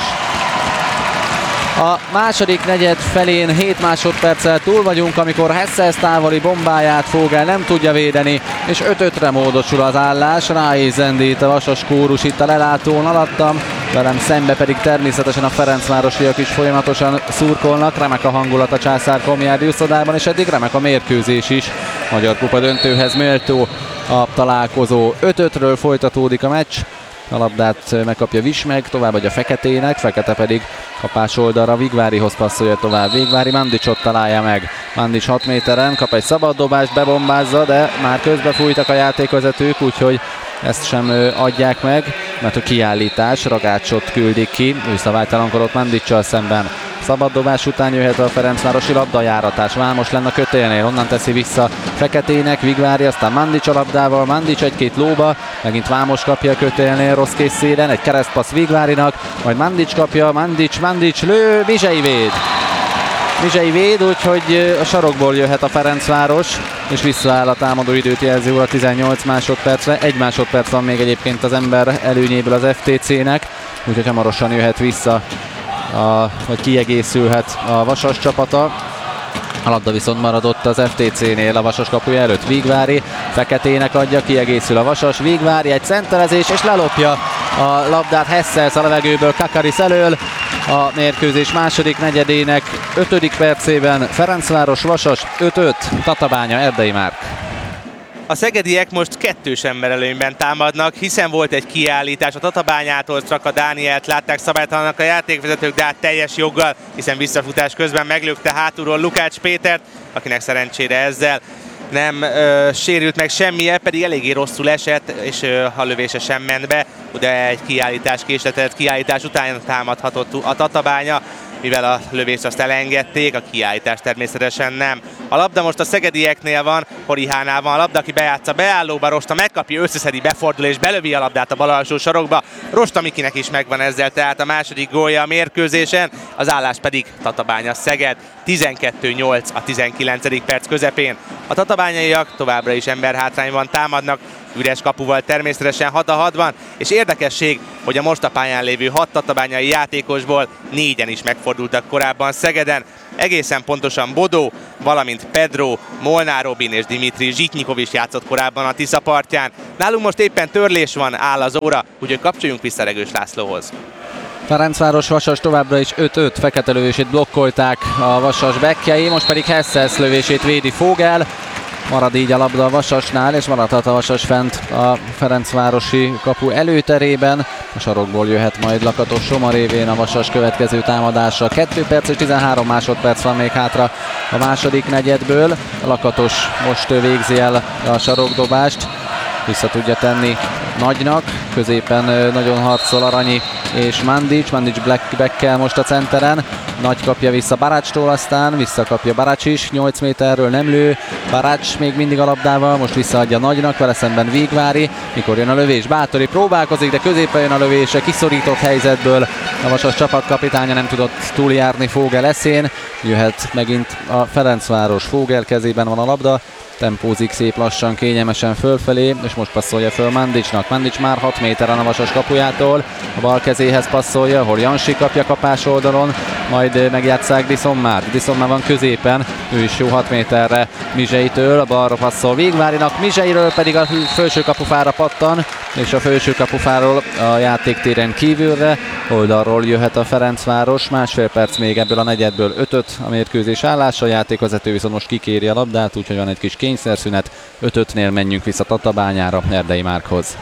A második negyed felén hét másodperccel túl vagyunk, amikor Hessels távoli bombáját Fogel nem tudja védeni, és öt ötre módosul az állás. Rá is zendít a Vasas kórus itt a lelátón alattam, velem szembe pedig természetesen a ferencvárosiak is folyamatosan szurkolnak. Remek a hangulat a Császár-Komjádi uszodában, és eddig remek a mérkőzés is. Magyar kupa döntőhez méltó a találkozó. öt ötről folytatódik a meccs. A labdát megkapja Vismeg, továbbadja Feketének, Fekete pedig kapás oldalra Vigvárihoz passzolja tovább. Vigvári Mandicsot találja meg. Mandics hat méteren kap egy szabad dobást, bebombázza, de már közbefújtak a játékvezetők, úgyhogy ezt sem adják meg, mert a kiállítás, Ragácsot küldik ki, visszavágytalankodott Mandiccsal szemben. Szabad dobás után jöhet a ferencvárosi labdajáratás. Vámos lenne a kötélnél, onnan teszi vissza Feketének, Vigvári, aztán Mandics a labdával, Mandics egy-két lóba, megint Vámos kapja a kötélnél rossz készszélen, egy keresztpassz Vigvárinak, majd Mandics kapja, Mandics, Mandics lő, Mizsei véd. Mizsei véd, úgyhogy a sarokból jöhet a Ferencváros, és visszaáll a támadó időt jelző óra tizennyolc másodpercre. Egy másodperc van még egyébként az ember előnyéből az ef té cének, úgyhogy hamarosan jöhet vissza, a, vagy kiegészülhet a Vasas csapata. A labda viszont maradott az ef té cénél a Vasas kapuja előtt. Vigvári Feketének adja, kiegészül a Vasas. Vigvári egy centerezés, és lelopja a labdát Hessels a levegőből Kakaris elől. A mérkőzés második negyedének ötödik percében Ferencváros Vasas öt öt, Tatabánya Erdei Márk. A szegediek most kettős emberelőnyben támadnak, hiszen volt egy kiállítás a Tatabányától, Straka Dánielt látták szabálytalannak a játékvezetők, de hát teljes joggal, hiszen visszafutás közben meglökte hátulról Lukács Pétert, akinek szerencsére ezzel nem ö, sérült meg semmije, pedig eléggé rosszul esett, és ö, a lövése sem ment be, de egy kiállítás késletett, kiállítás után támadhatott a Tatabánya, mivel a lövést azt elengedték, a kiállítás természetesen nem. A labda most a szegedieknél van, Horihánál van a labda, aki bejátsza beállóba, Rosta megkapja, összeszedi, befordul és belövi a labdát a bal alsó sarokba. Rosta Mikinek is megvan ezzel, tehát a második gólja a mérkőzésen, az állás pedig Tatabánya Szeged, tizenkettő nyolc a tizenkilencedik perc közepén. A tatabányaiak továbbra is emberhátrányban támadnak, üres kapuval természetesen hat a hatban, és érdekesség, hogy a most a pályán lévő hat tatabányai játékosból négyen is megfordultak korábban Szegeden. Egészen pontosan Bodó, valamint Pedro, Molnár Robin és Dimitri Zsitnyikov is játszott korábban a Tisza partján. Nálunk most éppen törlés van, áll az óra, úgyhogy kapcsoljunk vissza Regős Lászlóhoz. Ferencváros Vasas továbbra is öt öt, Fekete lövését blokkolták a Vasas bekkjei, most pedig Hessels lövését védi Fogel. Marad így a labda a Vasasnál, és maradhat a Vasas fent a ferencvárosi kapu előterében. A sarokból jöhet majd Lakatos Soma révén a Vasas következő támadása. kettő perc és tizenhárom másodperc van még hátra a második negyedből. Lakatos most végzi el a sarokdobást, vissza tudja tenni Nagynak, középen nagyon harcol Aranyi és Mandics, Mandics Blackback-kel most a centeren. Nagy kapja vissza Barácstól, aztán visszakapja Barács is, nyolc méterről nem lő, Barács még mindig a labdával, most visszaadja Nagynak, vele szemben Vigvári, mikor jön a lövés, Bátori próbálkozik, de középen jön a lövése, kiszorított helyzetből a Vasas csapatkapitánya nem tudott túljárni Fogel eszén, jöhet megint a Ferencváros, Fogel kezében van a labda, tempózik szép lassan, kényelmesen fölfelé, és most passzolja föl Mandicsnak. Mandics már hat méteren a Vasas kapujától, a bal kezéhez passzolja, ahol Jansi kapja kapás oldalon, majd megjátsszák Diszonmár. Diszonmár van középen, ő is jó hat méterre Mizseitől, a balra passzol Vigvárinak, Mizseiről pedig a felső kapufára pattan, és a felső kapufáról a játéktéren kívülre, oldalról jöhet a Ferencváros, másfél perc még ebből a negyedből öt öt a mérkőzés állása, a játékvezető viszont most kikéri a labdát, úgyhogy van egy kis kényszerszünet, öt ötnél menjünk vissza Tatabányára, Erdei Márkhoz.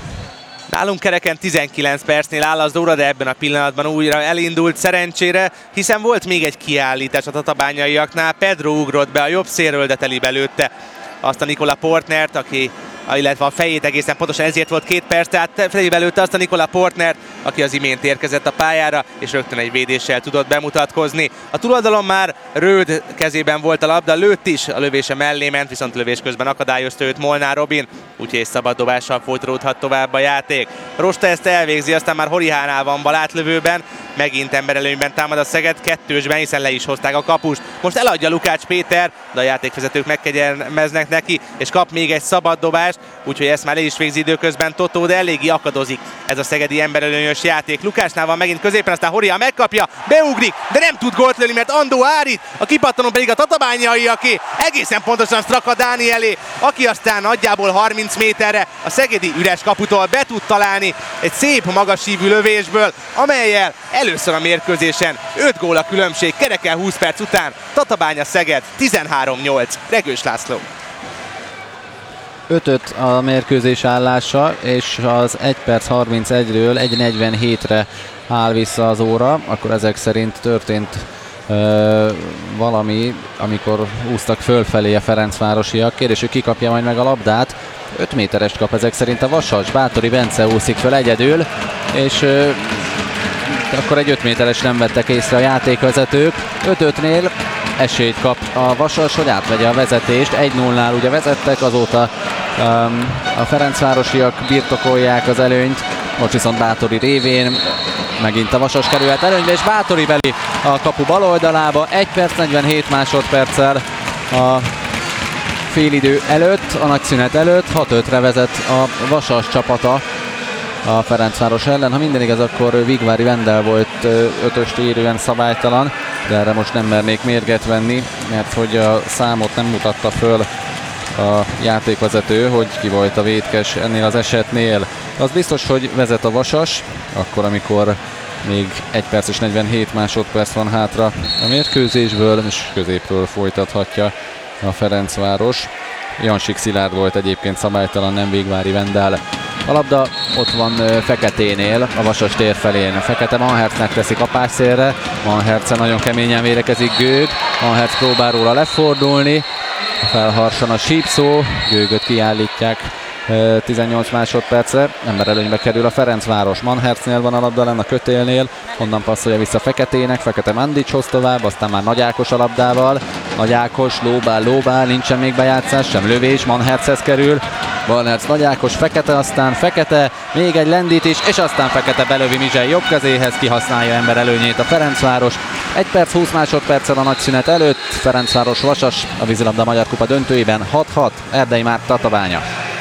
Nálunk kereken tizenkilenc percnél áll az óra, de ebben a pillanatban újra elindult szerencsére, hiszen volt még egy kiállítás a tatabányaiaknál. Pedro ugrott be a jobb szélről, de telibe lőtte azt a Nikola Portnert, aki illetve a fejét egészen pontosan, ezért volt két perc, tehát fejével lőtte azt a Nikola Portnert, aki az imént érkezett a pályára, és rögtön egy védéssel tudott bemutatkozni. A túloldalon már Röd kezében volt a labda, lőtt is, a lövése mellé ment, viszont lövés közben akadályozta őt Molnár Robin, úgyhogy egy szabad dobással folytatódhat tovább a játék. Rosta ezt elvégzi, aztán már Horihánál van bal átlövőben, megint emberelőnyben támad a Szeged, kettősben, hiszen le is hozták a kapust. Most eladja Lukács Péter, de a játékvezetők megkegyelmeznek neki, és kap még egy szabad dobást, úgyhogy ezt már le is végzi időközben Totó, de eléggé akadozik ez a szegedi emberelőnyös játék. Lukácsnál van megint középen, aztán Horia megkapja, beugrik, de nem tud gólt lőni, mert Andó Árit, a kipattanó pedig a tatabányai, aki egészen pontosan Straka Dánielé, aki aztán nagyjából harminc méterre a szegedi üres kaputól be tud találni egy szép magasívű lövésből, amellyel először a mérkőzésen öt gól a különbség, kereken húsz perc után. Tatabánya Szeged tizenhárom nyolc. Regős László. öt öt a mérkőzés állása, és az egy perc harmincegyről egy negyvenhétre áll vissza az óra, akkor ezek szerint történt ö, valami, amikor úsztak fölfelé a ferencvárosiak. Kérdés, hogy ki kapja majd meg a labdát. öt méterest kap ezek szerint a Vasas. Bátori Bence úszik föl egyedül, és ö, akkor egy öt méteres nem vettek észre a játékvezetők. öt ötnél esélyt kap a Vasas, hogy átvegye a vezetést. egy nullnál ugye vezettek, azóta um, a ferencvárosiak birtokolják az előnyt. Most viszont Bátori révén megint a Vasas kerülhet előnybe, és Bátori beli a kapu bal oldalába. egy perc negyvenhét másodperccel a félidő előtt, a nagyszünet előtt. hat ötre vezet a Vasas csapata a Ferencváros ellen. Ha minden igaz, akkor Vigvári Vendel volt ötöst érően szabálytalan, de erre most nem mernék mérget venni, mert hogy a számot nem mutatta föl a játékvezető, hogy ki volt a vétkes ennél az esetnél. Az biztos, hogy vezet a Vasas, akkor amikor még egy perc és negyvenhét másodperc van hátra a mérkőzésből, és középről folytathatja a Ferencváros. Jansik Szilárd volt egyébként szabálytalan, nem Vigvári Vendel. A labda ott van Feketénél, a Vasas tér felén. Fekete Manhercnek teszi kapásszélre. Manhercen nagyon keményen védekezik Gőg. Manherc próbál róla lefordulni. Felharsan a sípszó. Gőgöt kiállítják tizennyolc másodpercre. Emberelőnybe kerül a Ferencváros. Manhercnél van a labda lenn a kötélnél. Onnan passzolja vissza Feketének. Fekete Mandicshoz tovább, aztán már Nagy Ákos a labdával. Nagy Ákos lóbál, lóbál, nincsen még bejátszás, sem lövés. Manherchez kerül. Balnerc, Nagy Ákos, Fekete, aztán Fekete, még egy lendítés, és aztán Fekete belövi Mizsely jobb kezéhez, kihasználja ember előnyét a Ferencváros. egy perc húsz másodperccel a nagyszünet előtt. Ferencváros Vasas a vízilabda Magyar Kupa döntőiben hat hat. Erdei Márk Tatabánya.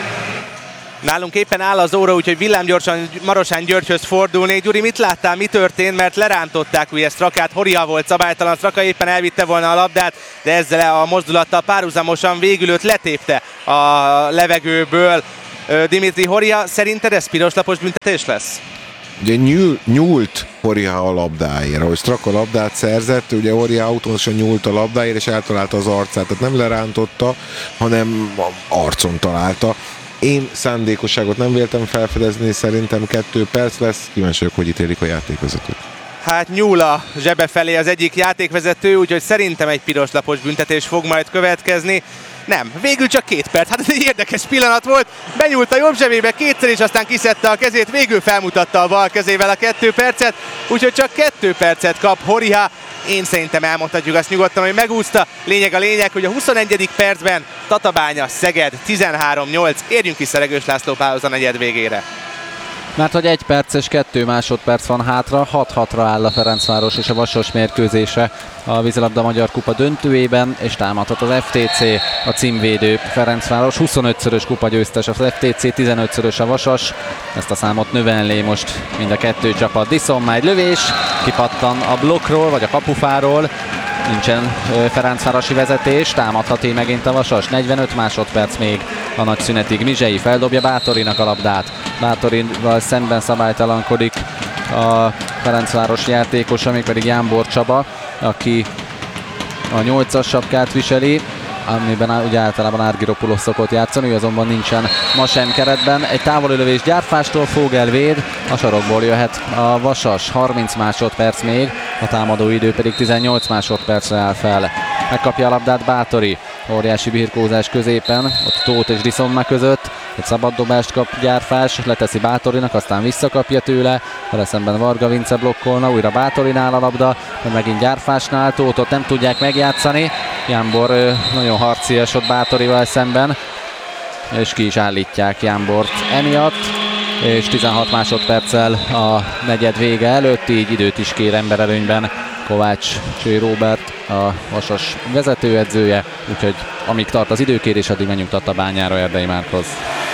Nálunk éppen áll az óra, úgyhogy villámgyorsan Marosán Györgyhöz fordulnék. Gyuri, mit láttál, mi történt? Mert lerántották ugye Strakát, Horia volt szabálytalan, Straka éppen elvitte volna a labdát, de ezzel a mozdulattal párhuzamosan végül őt letépte a levegőből. Dimitri Horia, szerinted ez piroslapos büntetés lesz? Ugye nyúl, nyúlt Horia a labdáért, ahogy Straka labdát szerzett, ugye Horia autósan nyúlt a labdáért, és eltalálta az arcát, tehát nem lerántotta, hanem arcon találta. Én szándékosságot nem véltem felfedezni, szerintem kettő perc lesz, kíváncsi vagyok, hogy ítélik a játékvezetők. Hát nyúl a zsebe felé az egyik játékvezető, úgyhogy szerintem egy piroslapos büntetés fog majd következni. Nem, végül csak két perc. Hát ez egy érdekes pillanat volt. Benyúlt a jobb zsebébe kétszer, és aztán kiszedte a kezét, végül felmutatta a bal kezével a kettő percet, úgyhogy csak kettő percet kap Horia. Én szerintem elmondhatjuk azt nyugodtan, hogy megúszta. Lényeg a lényeg, hogy a huszonegyedik percben Tatabánya Szeged tizenhárom nyolc. Érjünk vissza Regős László pauza negyed végére. Mert hogy egy perc és kettő másodperc van hátra, hat hatra áll a Ferencváros és a Vasas mérkőzése a vízilabda Magyar Kupa döntőjében, és támadhat az ef té cé, a címvédő Ferencváros. huszonötszörös kupa győztes az ef té cé, tizenötszörös a Vasas. Ezt a számot növelné most mind a kettő csapat. Diszon már egy lövés, kipattan a blokkról, vagy a kapufáról. Nincsen ferencvárosi vezetés, támadhat én megint a Vasas. negyvenöt másodperc még a nagy szünetig. Mizsei feldobja Bátorinak a labdát. Bátorival szemben szabálytalankodik a Ferencváros játékos, amíg pedig Jánbor Csaba, aki a nyolcas sapkát viseli, amiben ugye általában Argyropoulos szokott játszani, ő azonban nincsen ma sem keretben. Egy távolölövés Gyárfástól, Fogel véd, a sarokból jöhet a Vasas. harminc másodperc még, a támadó idő pedig tizennyolc másodpercre áll fel. megkapja a labdát Bátori. Óriási birkózás középen, ott Tóth és Diszomma között. Egy szabad dobást kap Gyárfás, leteszi Bátorinak, aztán visszakapja tőle. Vele szemben Varga Vince blokkolna, újra Bátorinál a labda, de megint Gyárfásnál, Tóthot nem tudják megjátszani. Jánbor nagyon harcias ott Bátorival szemben, és ki is állítják Jánbort emiatt. És tizenhat másodperccel a negyed vége előtt, így időt is kér emberelőnyben Kovács Cső Róbert, a Vasas vezetőedzője, úgyhogy amíg tart az időkérés, addig menjünk Tatabányára Erdei Márkhoz.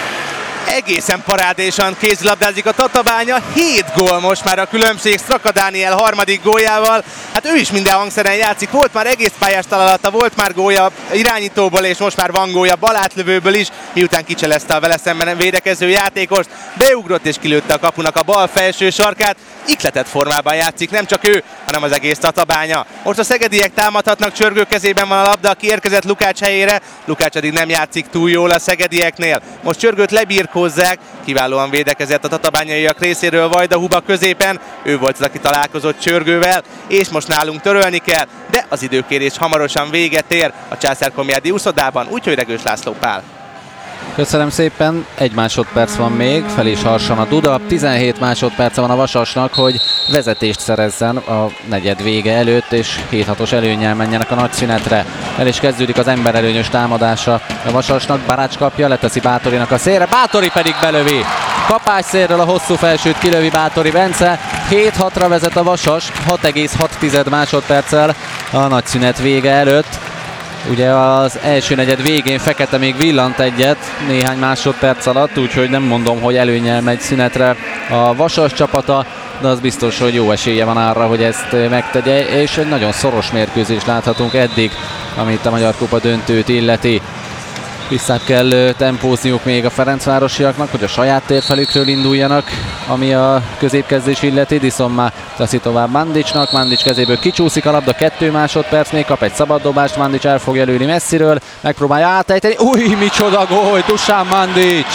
Egészen parádésan kézilabdázik a Tatabánya, hét gól most már a különbség Straka Dániel harmadik góljával. Hát ő is minden hangszeren játszik, volt már egész pályás találata, volt már gólja irányítóból, és most már van gólja balátlövőből is, miután kicselezte a vele szemben védekező játékost, beugrott és kilőtte a kapunak a bal felső sarkát. Ikletett formában játszik, nem csak ő, hanem az egész Tatabánya. Most a szegediek támadhatnak, Csörgő kezében van a labda, aki érkezett Lukács helyére, Lukács eddig nem játszik túl jól a szegedieknél. Most Csörgőt lebirkózzák, kiválóan védekezett a tatabányaiak részéről Vajda Huba középen, ő volt az, aki találkozott Csörgővel, és most nálunk törölni kell, de az időkérés hamarosan véget ér a Császár-Komjádi úszodában, úgyhogy Regős László Pál. Köszönöm szépen, egy másodperc van még, fel is harsan a Duda, tizenhét másodperce van a Vasasnak, hogy vezetést szerezzen a negyed vége előtt, és hét hatos előnnyel menjenek a nagy szünetre. El is kezdődik az emberelőnyös támadása a Vasasnak, Barács kapja, leteszi Bátorinak a szélre, Bátori pedig belövi. Kapás szélről a hosszú felsőt kilövi Bátori Bence, hét hatra vezet a Vasas, hat egész hat másodperccel a nagy szünet vége előtt. Ugye az első negyed végén Fekete még villant egyet néhány másodperc alatt, úgyhogy nem mondom, hogy előnnyel megy szünetre a Vasas csapata, de az biztos, hogy jó esélye van arra, hogy ezt megtegye, és egy nagyon szoros mérkőzést láthatunk eddig, amit a Magyar Kupa döntőt illeti. Vissza kell tempózniuk még a ferencvárosiaknak, hogy a saját térfelükről induljanak, ami a középkezdés illeti. Diszomma teszi tovább Mandicsnak, Mandics kezéből kicsúszik a labda, kettő másodperc, még kap egy szabad dobást, Mandics el fogja lőni messziről, megpróbálja átejteni, új, micsoda gól, Dusan Mandics!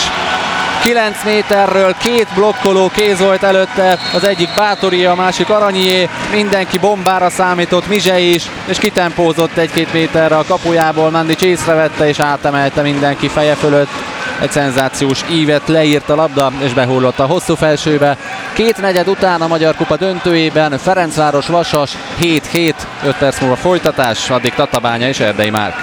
kilenc méterről két blokkoló kéz volt előtte, az egyik Bátori, a másik Aranyié, mindenki bombára számított, Mizse is, és kitempózott egy-két méterre a kapujából, Mandics észrevette és átemelte mindenki feje fölött. Egy szenzációs ívet leírt a labda, és behullott a hosszú felsőbe. Két negyed után a Magyar Kupa döntőjében Ferencváros Vasas hét hét, öt perc múlva folytatás, addig Tatabánya és Erdei Márk.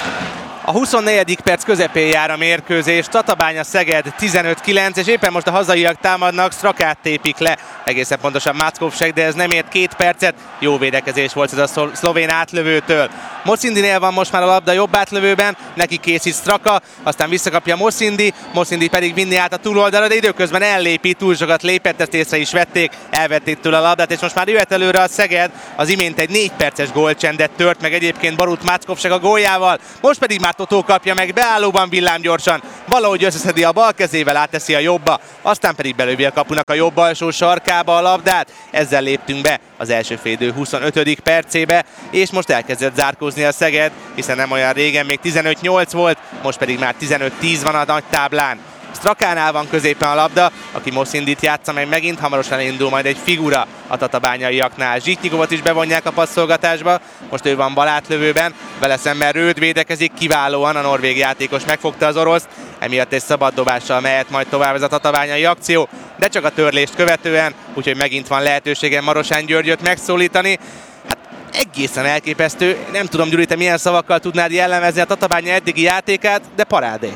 A huszonnegyedik perc közepén jár a mérkőzés, Tatabánya Szeged tizenöt kilenc, és éppen most a hazaiak támadnak, Strakát tépik le, egészen pontosan Mackovsek, de ez nem ért két percet, jó védekezés volt ez a szlovén átlövőtől. Moszindinél van most már a labda jobb átlövőben, neki készít Straka, aztán visszakapja Moszindi, Moszindi pedig vinni át a túloldalra, de időközben ellépi, túl sokat lépett, ezt észre is vették, elvették tőle a labdát, és most már jöhet előre a Szeged, az imént egy négy perces gólcsendet tört meg egyébként Barut Mackovsek a góljával, most pedig már Totó kapja meg, beállóban villámgyorsan, valahogy összeszedi a bal kezével, átteszi a jobba, aztán pedig belövi a kapunak a jobb alsó sarkába a labdát, ezzel léptünk be az első félidő huszonötödik percébe, és most elkezdett zárkózni a Szeged, hiszen nem olyan régen még tizenöt nyolc volt, most pedig már tizenöt tíz van a nagy táblán. Strakánál van középen a labda, aki Moszindit játsza meg megint, hamarosan indul majd egy figura a tatabányaiaknál. Zsitnyikovot is bevonják a passzolgatásba, most ő van balátlövőben, vele szemben Rőd védekezik, kiválóan a norvég játékos megfogta az oroszt, emiatt egy szabad dobással mehet majd tovább ez a tatabányai akció, de csak a törlést követően, úgyhogy megint van lehetőségem Marosán Györgyöt megszólítani. Hát egészen elképesztő, nem tudom, Gyuri, te milyen szavakkal tudnád jellemezni a Tatabánya eddigi játékát, de parádé.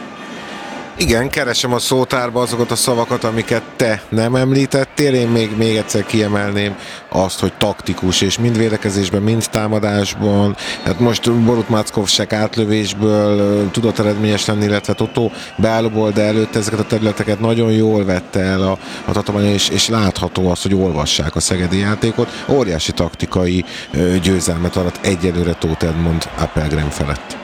Igen, keresem a szótárba azokat a szavakat, amiket te nem említettél. Én még, még egyszer kiemelném azt, hogy taktikus, és mind védekezésben, mind támadásban. Hát most Borut Mackovsek átlövésből tudott eredményes lenni, illetve Totó beállóból, de előtte ezeket a területeket nagyon jól vette el a, a Tatabánya, és, és látható az, hogy olvassák a szegedi játékot. Óriási taktikai győzelmet alatt egyelőre Tóth Edmond Appelgren felett.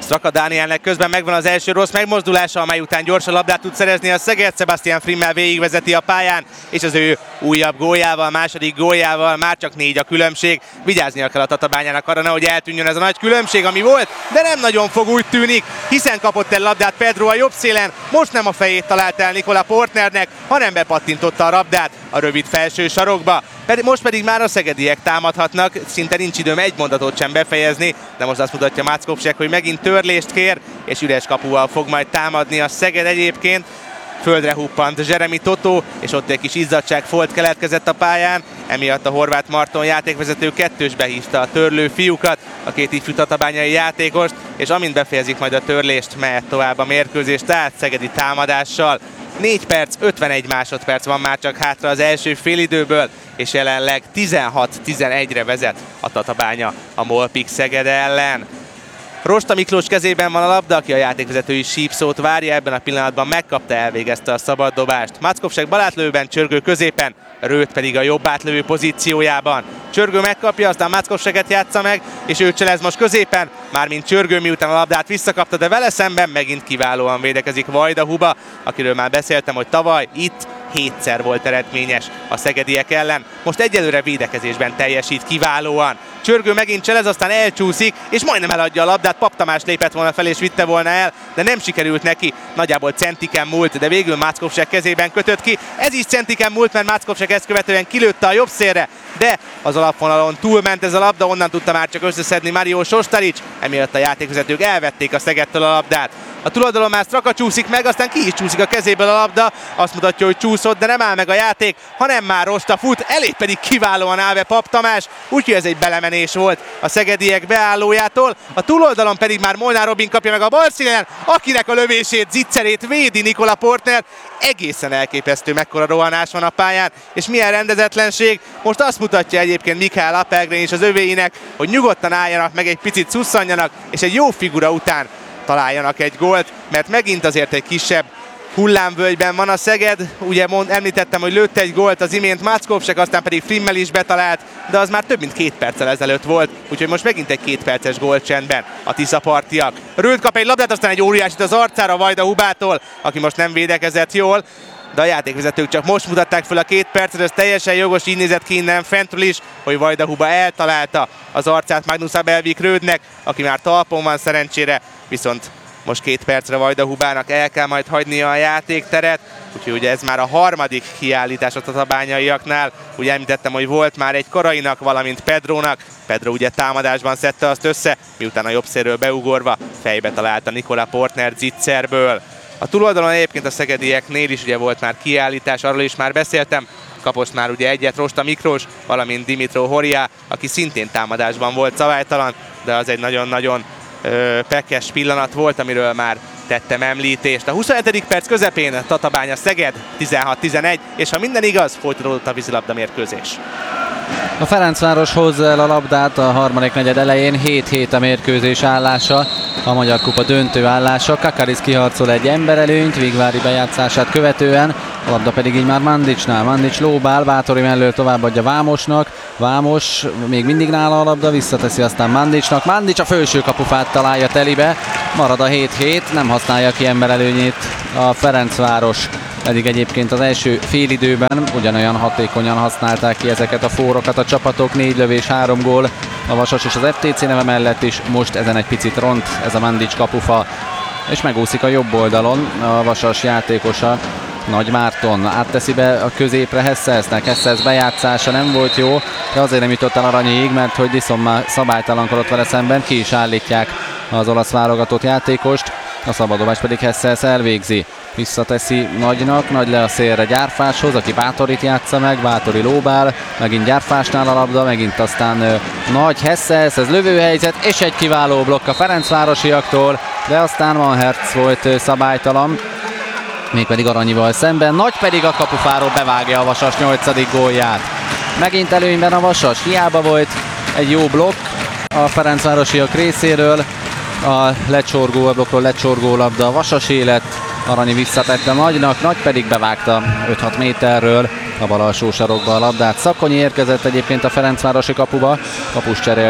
Straka Dánielnek közben megvan az első rossz megmozdulása, amely után gyorsan labdát tud szerezni a Szeged. Sebastian Frimmel végigvezeti a pályán, és az ő újabb góljával, második góljával már csak négy a különbség. Vigyáznia kell a Tatabányának arra, nehogy eltűnjön ez a nagy különbség, ami volt, de nem nagyon fog, úgy tűnik, hiszen kapott el labdát Pedro a jobb szélen, most nem a fejét talált el Nikola Portnernek, hanem bepattintotta a labdát a rövid felső sarokba. Most pedig már a szegediek támadhatnak, szinte nincs időm egy mondatot sem befejezni, de most azt mutatja Máckopsek, hogy megint törlést kér, és üres kapuval fog majd támadni a Szeged egyébként. Földre huppant Jeremy Totó, és ott egy kis izzadságfolt keletkezett a pályán, emiatt a Horváth Marton játékvezető kettősbe hívta a törlő fiúkat, a két ifjú tatabányai játékost, és amint befejezik majd a törlést, mehet tovább a mérkőzés, tehát szegedi támadással. négy perc, ötvenegy másodperc van már csak hátra az első félidőből, és jelenleg tizenhat tizenegyre vezet a Tatabánya a Molpik Szeged ellen. Rosta Miklós kezében van a labda, aki a játékvezetői sípszót várja, ebben a pillanatban megkapta, elvégezte a szabad dobást. Máckopsek balátlövőben, Csörgő középen, Rőt pedig a jobb átlövő pozíciójában. Csörgő megkapja, aztán Máckopseket játsza meg, és ő cselez most középen, mármint Csörgő, miután a labdát visszakapta, de vele szemben megint kiválóan védekezik Vajda Huba, akiről már beszéltem, hogy tavaly itt hétszer volt eredményes a szegediek ellen. Most egyelőre védekezésben teljesít kiválóan. Csörgő megint cselez, aztán elcsúszik, és majdnem eladja a labdát. Pap Tamás lépett volna fel és vitte volna el, de nem sikerült neki. Nagyjából centiken múlt, de végül Máckopsek kezében kötött ki. Ez is centiken múlt, mert Máckopsek ezt követően kilőtte a jobb szélre, de az alapvonalon túlment ez a labda, onnan tudta már csak összeszedni Mario Sostaric, emiatt a játékvezetők elvették a Szegedtől a labdát. A túloldalon már Straka csúszik meg, aztán ki is csúszik a kezéből a labda, azt mutatja, hogy csúszott, de nem áll meg a játék, hanem már Rosta fut, elég pedig kiválóan áll be Pap Tamás, úgyhogy ez egy belemenés volt a szegediek beállójától. A túloldalon pedig már Molnár Robin kapja meg a bal színen, akinek a lövését, zicserét védi Nikola Portner. Egészen elképesztő, mekkora rohanás van a pályán, és milyen rendezetlenség. Most azt mutatja egyébként Mikael Appelgren és az övéinek, hogy nyugodtan álljanak meg, egy picit szusszanjanak, és egy jó figura után találjanak egy gólt, mert megint azért egy kisebb hullámvölgyben van a Szeged. Ugye mond, említettem, hogy lőtt egy gólt az imént Máckopsek, aztán pedig Frimmel is betalált, de az már több mint két perccel ezelőtt volt, úgyhogy most megint egy két perces gólcsendben a tiszapartiak. Rőt kap egy labdát, aztán egy óriásit az arcára Vajda Hubától, aki most nem védekezett jól, de a játékvezetők csak most mutatták fel a két percet, ez teljesen jogos, így nézett ki innen fentről is, hogy Vajda Huba eltalálta az arcát Magnus Abelvik Rődnek, aki már talpon van szerencsére, viszont most két percre Vajda Hubának el kell majd hagynia a játékteret, úgyhogy ugye ez már a harmadik kiállítás a tatabányaiaknál. Ugye említettem, hogy volt már egy Karainak, valamint Pedrónak. Pedro ugye támadásban szedte azt össze, miután a jobb szélről beugorva fejbe találta Nikola Portner zicserből. A túloldalon egyébként a szegedieknél is ugye volt már kiállítás, arról is már beszéltem. Kapott már ugye egyet Rosta Miklós, valamint Dimitro Horia, aki szintén támadásban volt szabálytalan, de az egy nagyon-nagyon ö, pekes pillanat volt, amiről már tettem említést. A huszonhetedik perc közepén Tatabánya Szeged tizenhat tizenegy, és ha minden igaz, folytatódott a vízilabda mérkőzés. A Ferencváros hozza el a labdát a harmadik negyed elején, hét hét a mérkőzés állása, a Magyar Kupa döntő állása. Kakaris kiharcol egy emberelőnyt Vigvári bejátszását követően, a labda pedig így már Mandicsnál. Mandics lóbál, Bátori mellől továbbadja Vámosnak, Vámos még mindig nála a labda, visszateszi aztán Mandicsnak, Mandics a felső kapufát találja telibe, marad a hét hét, nem használja ki emberelőnyét a Ferencváros. Pedig egyébként az első félidőben ugyanolyan hatékonyan használták ki ezeket a fórokat a csapatok, négy lövés, három gól a Vasas és az ef té cé neve mellett is, most ezen egy picit ront ez a Mandics kapufa, és megúszik a jobb oldalon a Vasas játékosa, Nagy Márton átteszi be a középre Hesselsznek, Hesselsz bejátszása nem volt jó, de azért nem jutott el Aranyéig, mert hogy Disson már szabálytalankodott vele szemben, ki is állítják az olasz válogatott játékost, a szabadobást pedig Hesselsz elvégzi. Visszateszi Nagynak, Nagy le a szélre Gyárfáshoz, aki Bátorit játsza meg, Bátori lóbál, megint Gyárfásnál a labda, megint aztán uh, Nagy Hesselsz, ez lövőhelyzet, és egy kiváló blokk a ferencvárosiaktól, de aztán Van Hertz volt uh, szabálytalan, mégpedig Aranyival szemben, Nagy pedig a kapufáról bevágja a Vasas nyolcadik gólját. Megint előnyben a Vasas, hiába volt egy jó blokk a ferencvárosiak részéről, a lecsorgó, a blokkról lecsorgó labda a Vasas élet, Aranyi visszatette Nagynak, Nagy pedig bevágta öt-hat méterről a bal alsó sarokba a labdát. Szakonyi érkezett egyébként a ferencvárosi kapuba, kapus cserélt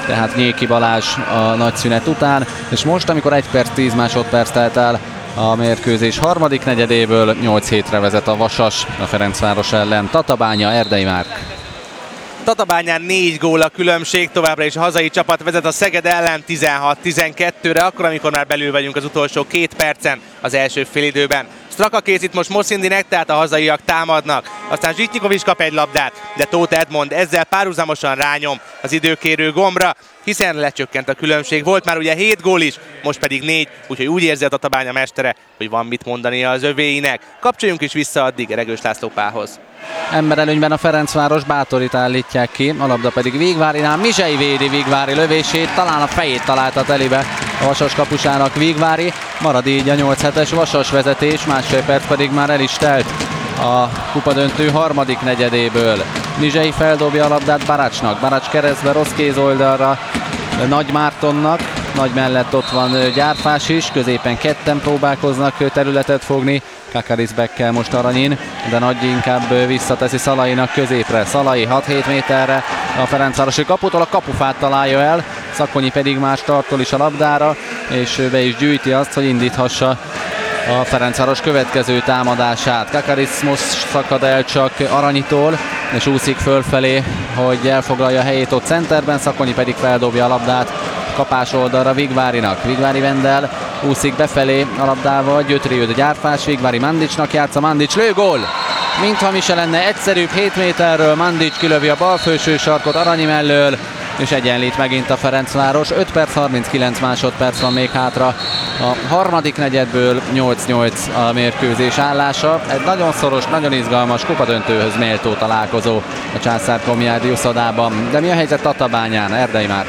tehát Nyéki Balázs a nagy szünet után, és most, amikor egy perc tíz másodperc telt el a mérkőzés harmadik negyedéből, nyolc hétre vezet a Vasas a Ferencváros ellen. Tatabánya, Erdei Márk. Tatabányán négy gól a különbség, továbbra is a hazai csapat vezet a Szeged ellen tizenhat tizenkettőre, akkor, amikor már belül vagyunk az utolsó két percen az első félidőben. Straka készít most Moszindinek, tehát a hazaiak támadnak. Aztán Zsitnyikov is kap egy labdát, de Tóth Edmond ezzel párhuzamosan rányom az időkérő gombra, hiszen lecsökkent a különbség. Volt már ugye hét gól is, most pedig négy, úgyhogy úgy érzi a Tatabánya mestere, hogy van mit mondania az övéinek. Kapcsoljunk is vissza addig Regős László Pához. Emberelőnyben a Ferencváros, Bátorit állítják ki, a labda pedig Vigvárinál. Mizsei védi Vigvári lövését, talán a fejét találta telibe a Vasas kapusának Vigvári. Marad így a nyolc hetes Vasas vezetés, másfél perc pedig már el is telt a kupadöntő harmadik negyedéből. Mizsei feldobja a labdát Barácsnak, Barács keresztbe rossz kéz oldalra Nagy Mártonnak, Nagy mellett ott van Gyárfás is, középen ketten próbálkoznak területet fogni. Kakarisbekkel most Aranyin, de Nagy inkább visszateszi Szalainak középre. Szalai hat-hét méterre a Ferencvárosi kaputól, a kapufát találja el, Szakonyi pedig már startol is a labdára, és be is gyűjti azt, hogy indíthassa a Ferencváros következő támadását. Kakaris most szakad el csak Aranyitól, és úszik fölfelé, hogy elfoglalja a helyét ott centerben, Szakonyi pedig feldobja a labdát kapás oldalra Vigvárinak. Vigvári Vendel úszik befelé a labdával, Gyötri jött a Gyárfás, Vigvári Mandicsnak játsza, Mandics lő, gól! Mintha mi se lenne egyszerűbb, hét méterről Mandics kilövi a bal felső sarkot Aranyi mellől, és egyenlít megint a Ferencváros. öt perc harminckilenc másodperc van még hátra a harmadik negyedből, nyolc nyolc a mérkőzés állása. Egy nagyon szoros, nagyon izgalmas kupadöntőhöz méltó találkozó a Császár-Komjádi uszodában. De mi a helyzet Tatabányán, Erdei Márk?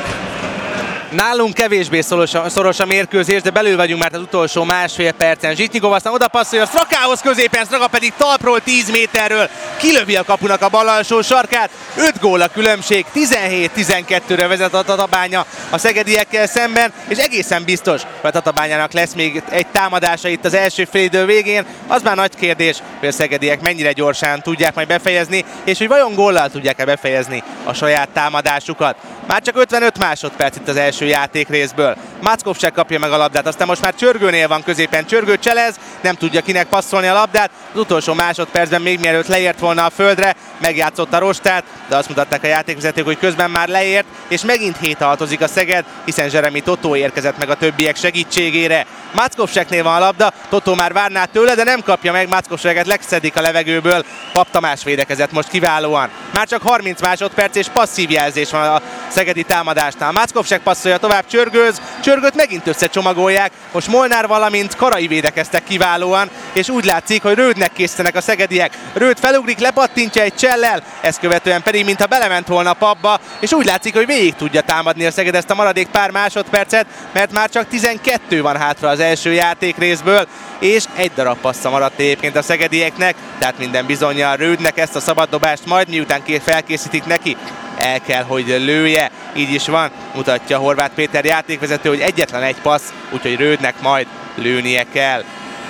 Nálunk kevésbé szoros a, szoros a mérkőzés, de belül vagyunk már az utolsó másfél percen. Zsitnyikov aztán oda passzolja Strakához középen, Straka pedig talpról tíz méterről kilövi a kapunak a bal alsó sarkát. öt gól a különbség, tizenhét tizenkettőre vezet a Tatabánya a szegediekkel szemben, és egészen biztos, hogy a Tatabányának lesz még egy támadása itt az első félidő végén. Az már nagy kérdés, hogy a szegediek mennyire gyorsan tudják majd befejezni, és hogy vajon góllal tudják-e befejezni a saját támadásukat. Már csak ötvenöt másodperc itt az első játékrészből. Mackovsek kapja meg a labdát, aztán most már Csörgőnél van középen, Csörgő cselez, nem tudja kinek passzolni a labdát. Az utolsó másodpercben, még mielőtt leért volna a földre, megjátszott a rostát, de azt mutatták a játékvezetők, hogy közben már leért, és megint héthaltozik a Szeged, hiszen Zseremi Totó érkezett meg a többiek segítségére. Mackovseknél van a labda, Totó már várná tőle, de nem kapja meg, Mackovseket legszedik a levegőből. Pap Tamás védekezett most kiválóan. Már csak harminc másodperc és passzív jelzés van a szegedi támadásnál. Mackovsek passzolja tovább, Csörgőz, Csörgőt megint összecsomagolják. Most Molnár, valamint Karai védekeztek kiválóan, és úgy látszik, hogy Rődnek készítenek a szegediek. Rőd felugrik, lepattintja egy csellel, ezt követően pedig mintha belement volna a papba, és úgy látszik, hogy végig tudja támadni a Szeged ezt a maradék pár másodpercet, mert már csak tizenkettő van hátra az első játékrészből, és egy darab passza maradt egyébként a szegedieknek, tehát minden bizonnyal Rődnek ezt a szabaddobást majd miután felkészítik neki, el kell, hogy lője. Így is van, mutatja Horváth Péter játékvezető, hogy egyetlen egy passz, úgyhogy Rődnek majd lőnie kell.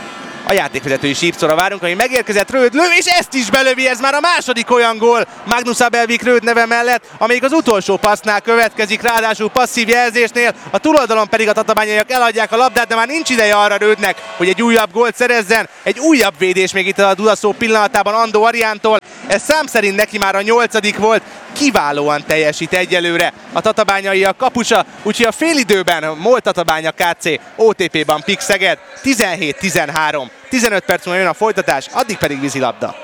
A játékvezetői sípszóra várunk, ami megérkezett, Röd lő, és ezt is belövi, ez már a második olyan gól Magnus Abelvik Röd neve mellett, amelyik az utolsó passznál következik, ráadásul passzív jelzésnél, a túloldalon pedig a tatabányaiak eladják a labdát, de már nincs ideje arra Rödnek, hogy egy újabb gólt szerezzen. Egy újabb védés még itt a Dudaszó pillanatában Andó Ariántól, ez szám szerint neki már a nyolcadik volt, kiválóan teljesít egyelőre a tatabányai a kapusa, úgyhogy a félidőben MOL Tatabánya ká cé o té pé-ban Pik Szeged tizenhét tizenhárom. tizenöt perc múlva jön a folytatás, addig pedig vízilabda.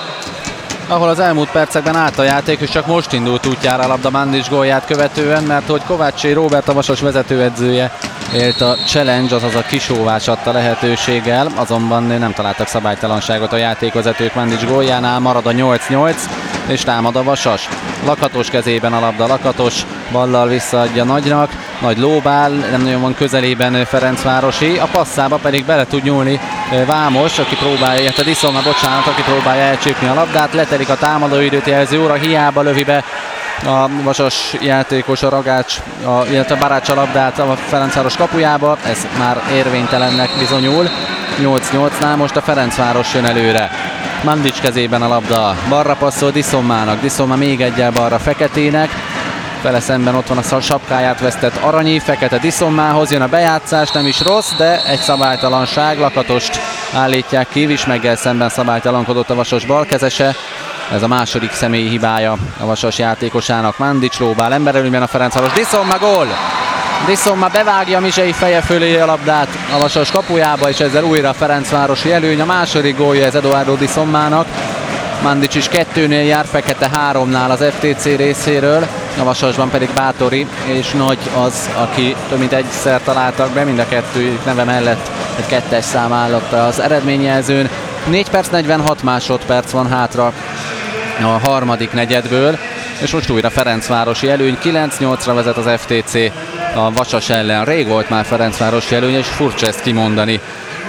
Ahol az elmúlt percekben állt a játék, és csak most indult útjára a labda Mandics gólját követően, mert hogy Kovácsi Róbert, a Vasas vezetőedzője élt a challenge, azaz a kisóvás adta lehetőséggel, azonban nem találtak szabálytalanságot a játékvezetők Mandics góljánál, marad a nyolc nyolc, és támad a Vasas. Lakatos kezében a labda, Lakatos ballal visszaadja Nagynak, Nagy lóbál, nem nagyon van közelében Ferencvárosi, a passzába pedig bele tud nyúlni Vámos, aki próbálja, illetve Diszolna, bocsánat, aki próbálja elcsípni a labdát, letelik a támadóidőt jelző óra, hiába lövi be a Vasas játékos, a Ragács, a, illetve Barács a labdát a Ferencváros kapujába, ez már érvénytelennek bizonyul. nyolc nyolcnál most a Ferencváros jön előre. Mandics kezében a labda, balra passzol Diszommának, Diszomma még egyel balra Feketének, Vele szemben ott van a sapkáját vesztett Aranyi, Fekete Diszommához jön a bejátszás, nem is rossz, de egy szabálytalanság, Lakatost állítják ki, Vismeggel szemben szabálytalankodott a Vasas balkezese. Ez a második személyi hibája a Vasas játékosának. Mandics lóbál emberelőnyben a Ferencváros, Diszomma gól! Diszomma bevágja Mizsei feje fölé a labdát a Vasas kapujába, és ezzel újra a ferencvárosi előny. A második gólja ez Eduardo Diszommának. Mandics is kettőnél jár, Fekete háromnál az ef té cé részéről, a Vasasban pedig Bátori és Nagy az, aki több mint egyszer találtak be, mind a kettőjük neve mellett egy kettes szám állott az eredményjelzőn. négy perc negyvenhat másodperc van hátra a harmadik negyedből, és most újra ferencvárosi előny, kilenc nyolcra vezet az ef té cé a Vasas ellen. Rég volt már ferencvárosi előny, és furcsa ezt kimondani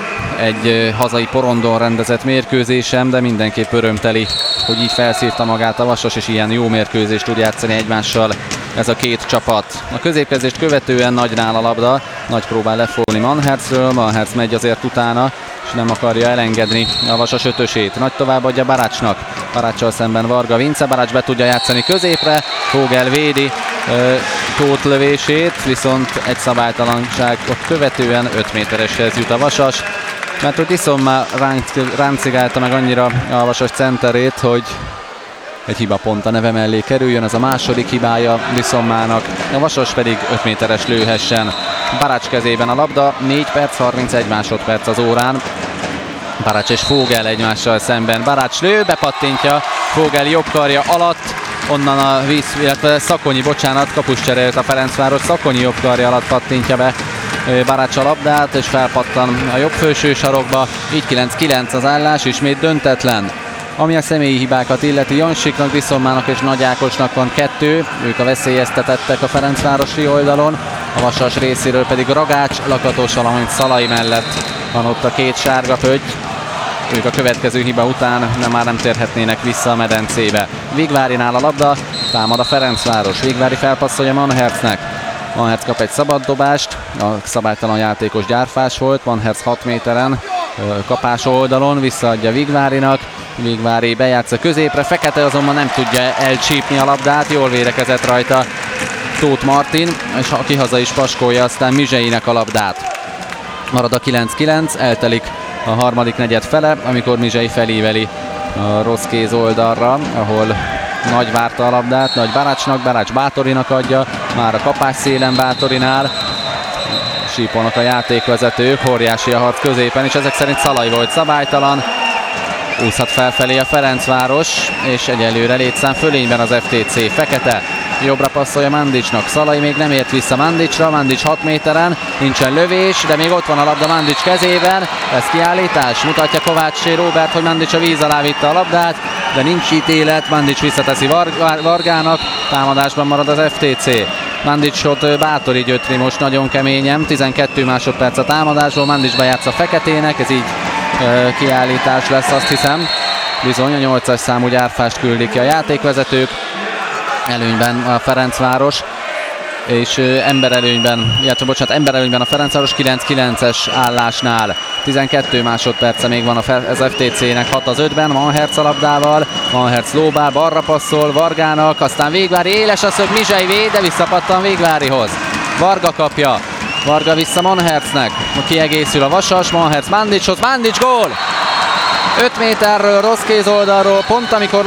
egy hazai porondon rendezett mérkőzésem, de mindenképp örömteli, hogy így felszívta magát a Vasas, és ilyen jó mérkőzést tud játszani egymással ez a két csapat. A középkezdést követően Nagynál a labda, Nagy próbál lefogni Manhertzről, Manhertz megy azért utána, és nem akarja elengedni a Vasas ötösét. Nagy továbbadja Barácsnak, Baráccsal szemben Varga Vince, Barács be tudja játszani középre, Fogel védi Tóth lövését, viszont egy ott követően öt métereshez jut a Vasas, mert hogy Diszomma ráncigálta meg annyira a Vasas centerét, hogy egy hibapont a neve mellé kerüljön, ez a második hibája Diszommának, a Vasas pedig öt méteres lőhessen. Barács kezében a labda, négy perc harmincegy másodperc az órán. Barács és Fogel egymással szemben. Barács lő, bepattintja Fogel jobb karja alatt, onnan a víz, illetve Szakonyi, bocsánat, kapus cserélt a Ferencváros, Szakonyi jobb karja alatt pattintja be Barács a labdát, és felpattan a jobb felső sarokba, így kilenc kilenc az állás, ismét döntetlen. Ami a személyi hibákat illeti, Jansiknak, Diszommának és Nagy Ákosnak van kettő, ők a veszélyeztetettek a ferencvárosi oldalon, a Vasas részéről pedig Ragács, Lakatos, valamint Szalai mellett van ott a két sárga pötty. Ők a következő hiba után nem, már nem térhetnének vissza a medencébe. Vigvárinál a labda, támad a Ferencváros, Vigvári felpasszolja Manhertznek. Manhertz kap egy szabad dobást, a szabálytalan játékos Gyárfás volt, Manhertz hat méteren, kapás oldalon, visszaadja Vigvárinak, Vigvári bejátsza középre, Fekete azonban nem tudja elcsípni a labdát, jól védekezett rajta Tóth Martin, és aki haza is paskolja aztán Mizseinek a labdát. Marad a kilenc kilenc, eltelik a harmadik negyed fele, amikor Mizsei felíveli a rossz kéz oldalra, ahol Nagy várta a labdát, Nagy Barácsnak, Barács Bátorinak adja, már a kapás szélen Bátorinál, sípolnak a játékvezetők, óriási a harc középen, és ezek szerint Szalai volt szabálytalan, úszhat felfelé a Ferencváros, és egyelőre létszám fölényben az ef té cé. Fekete jobbra passzolja Mandicsnak, Szalai még nem ért vissza Mandicsra, Mandics hat méteren, nincsen lövés, de még ott van a labda Mandics kezében, ez kiállítás, mutatja Kovács Róbert, hogy Mandics a víz alá vitte a labdát, de nincs ítélet, Mandics visszateszi Var- Vargának, támadásban marad az ef té cé. Mandicsot Bátori gyötri most nagyon keményen, tizenkét másodperc a támadásból, Mandics bejátsza Feketének, ez így e, kiállítás lesz, azt hiszem. Bizony, a nyolcas számú Gyárfást küldik ki a játékvezetők, előnyben a Ferencváros, és emberelőnyben, illetve bocsánat, emberelőnyben a Ferencváros kilenc kilences állásnál. tizenkét másodperce még van az ef té cének, hat az ötben, Manhertz a labdával, Manhertz lóbál, balra passzol Vargának, aztán Végvári éles a szög, Mizsei véd, de visszapattan Végvárihoz. Varga kapja, Varga vissza Manhertznek, kiegészül a Vasas, Manhertz Mandicshoz, Mandics gól! öt méterről, rossz kézoldalról, pont amikor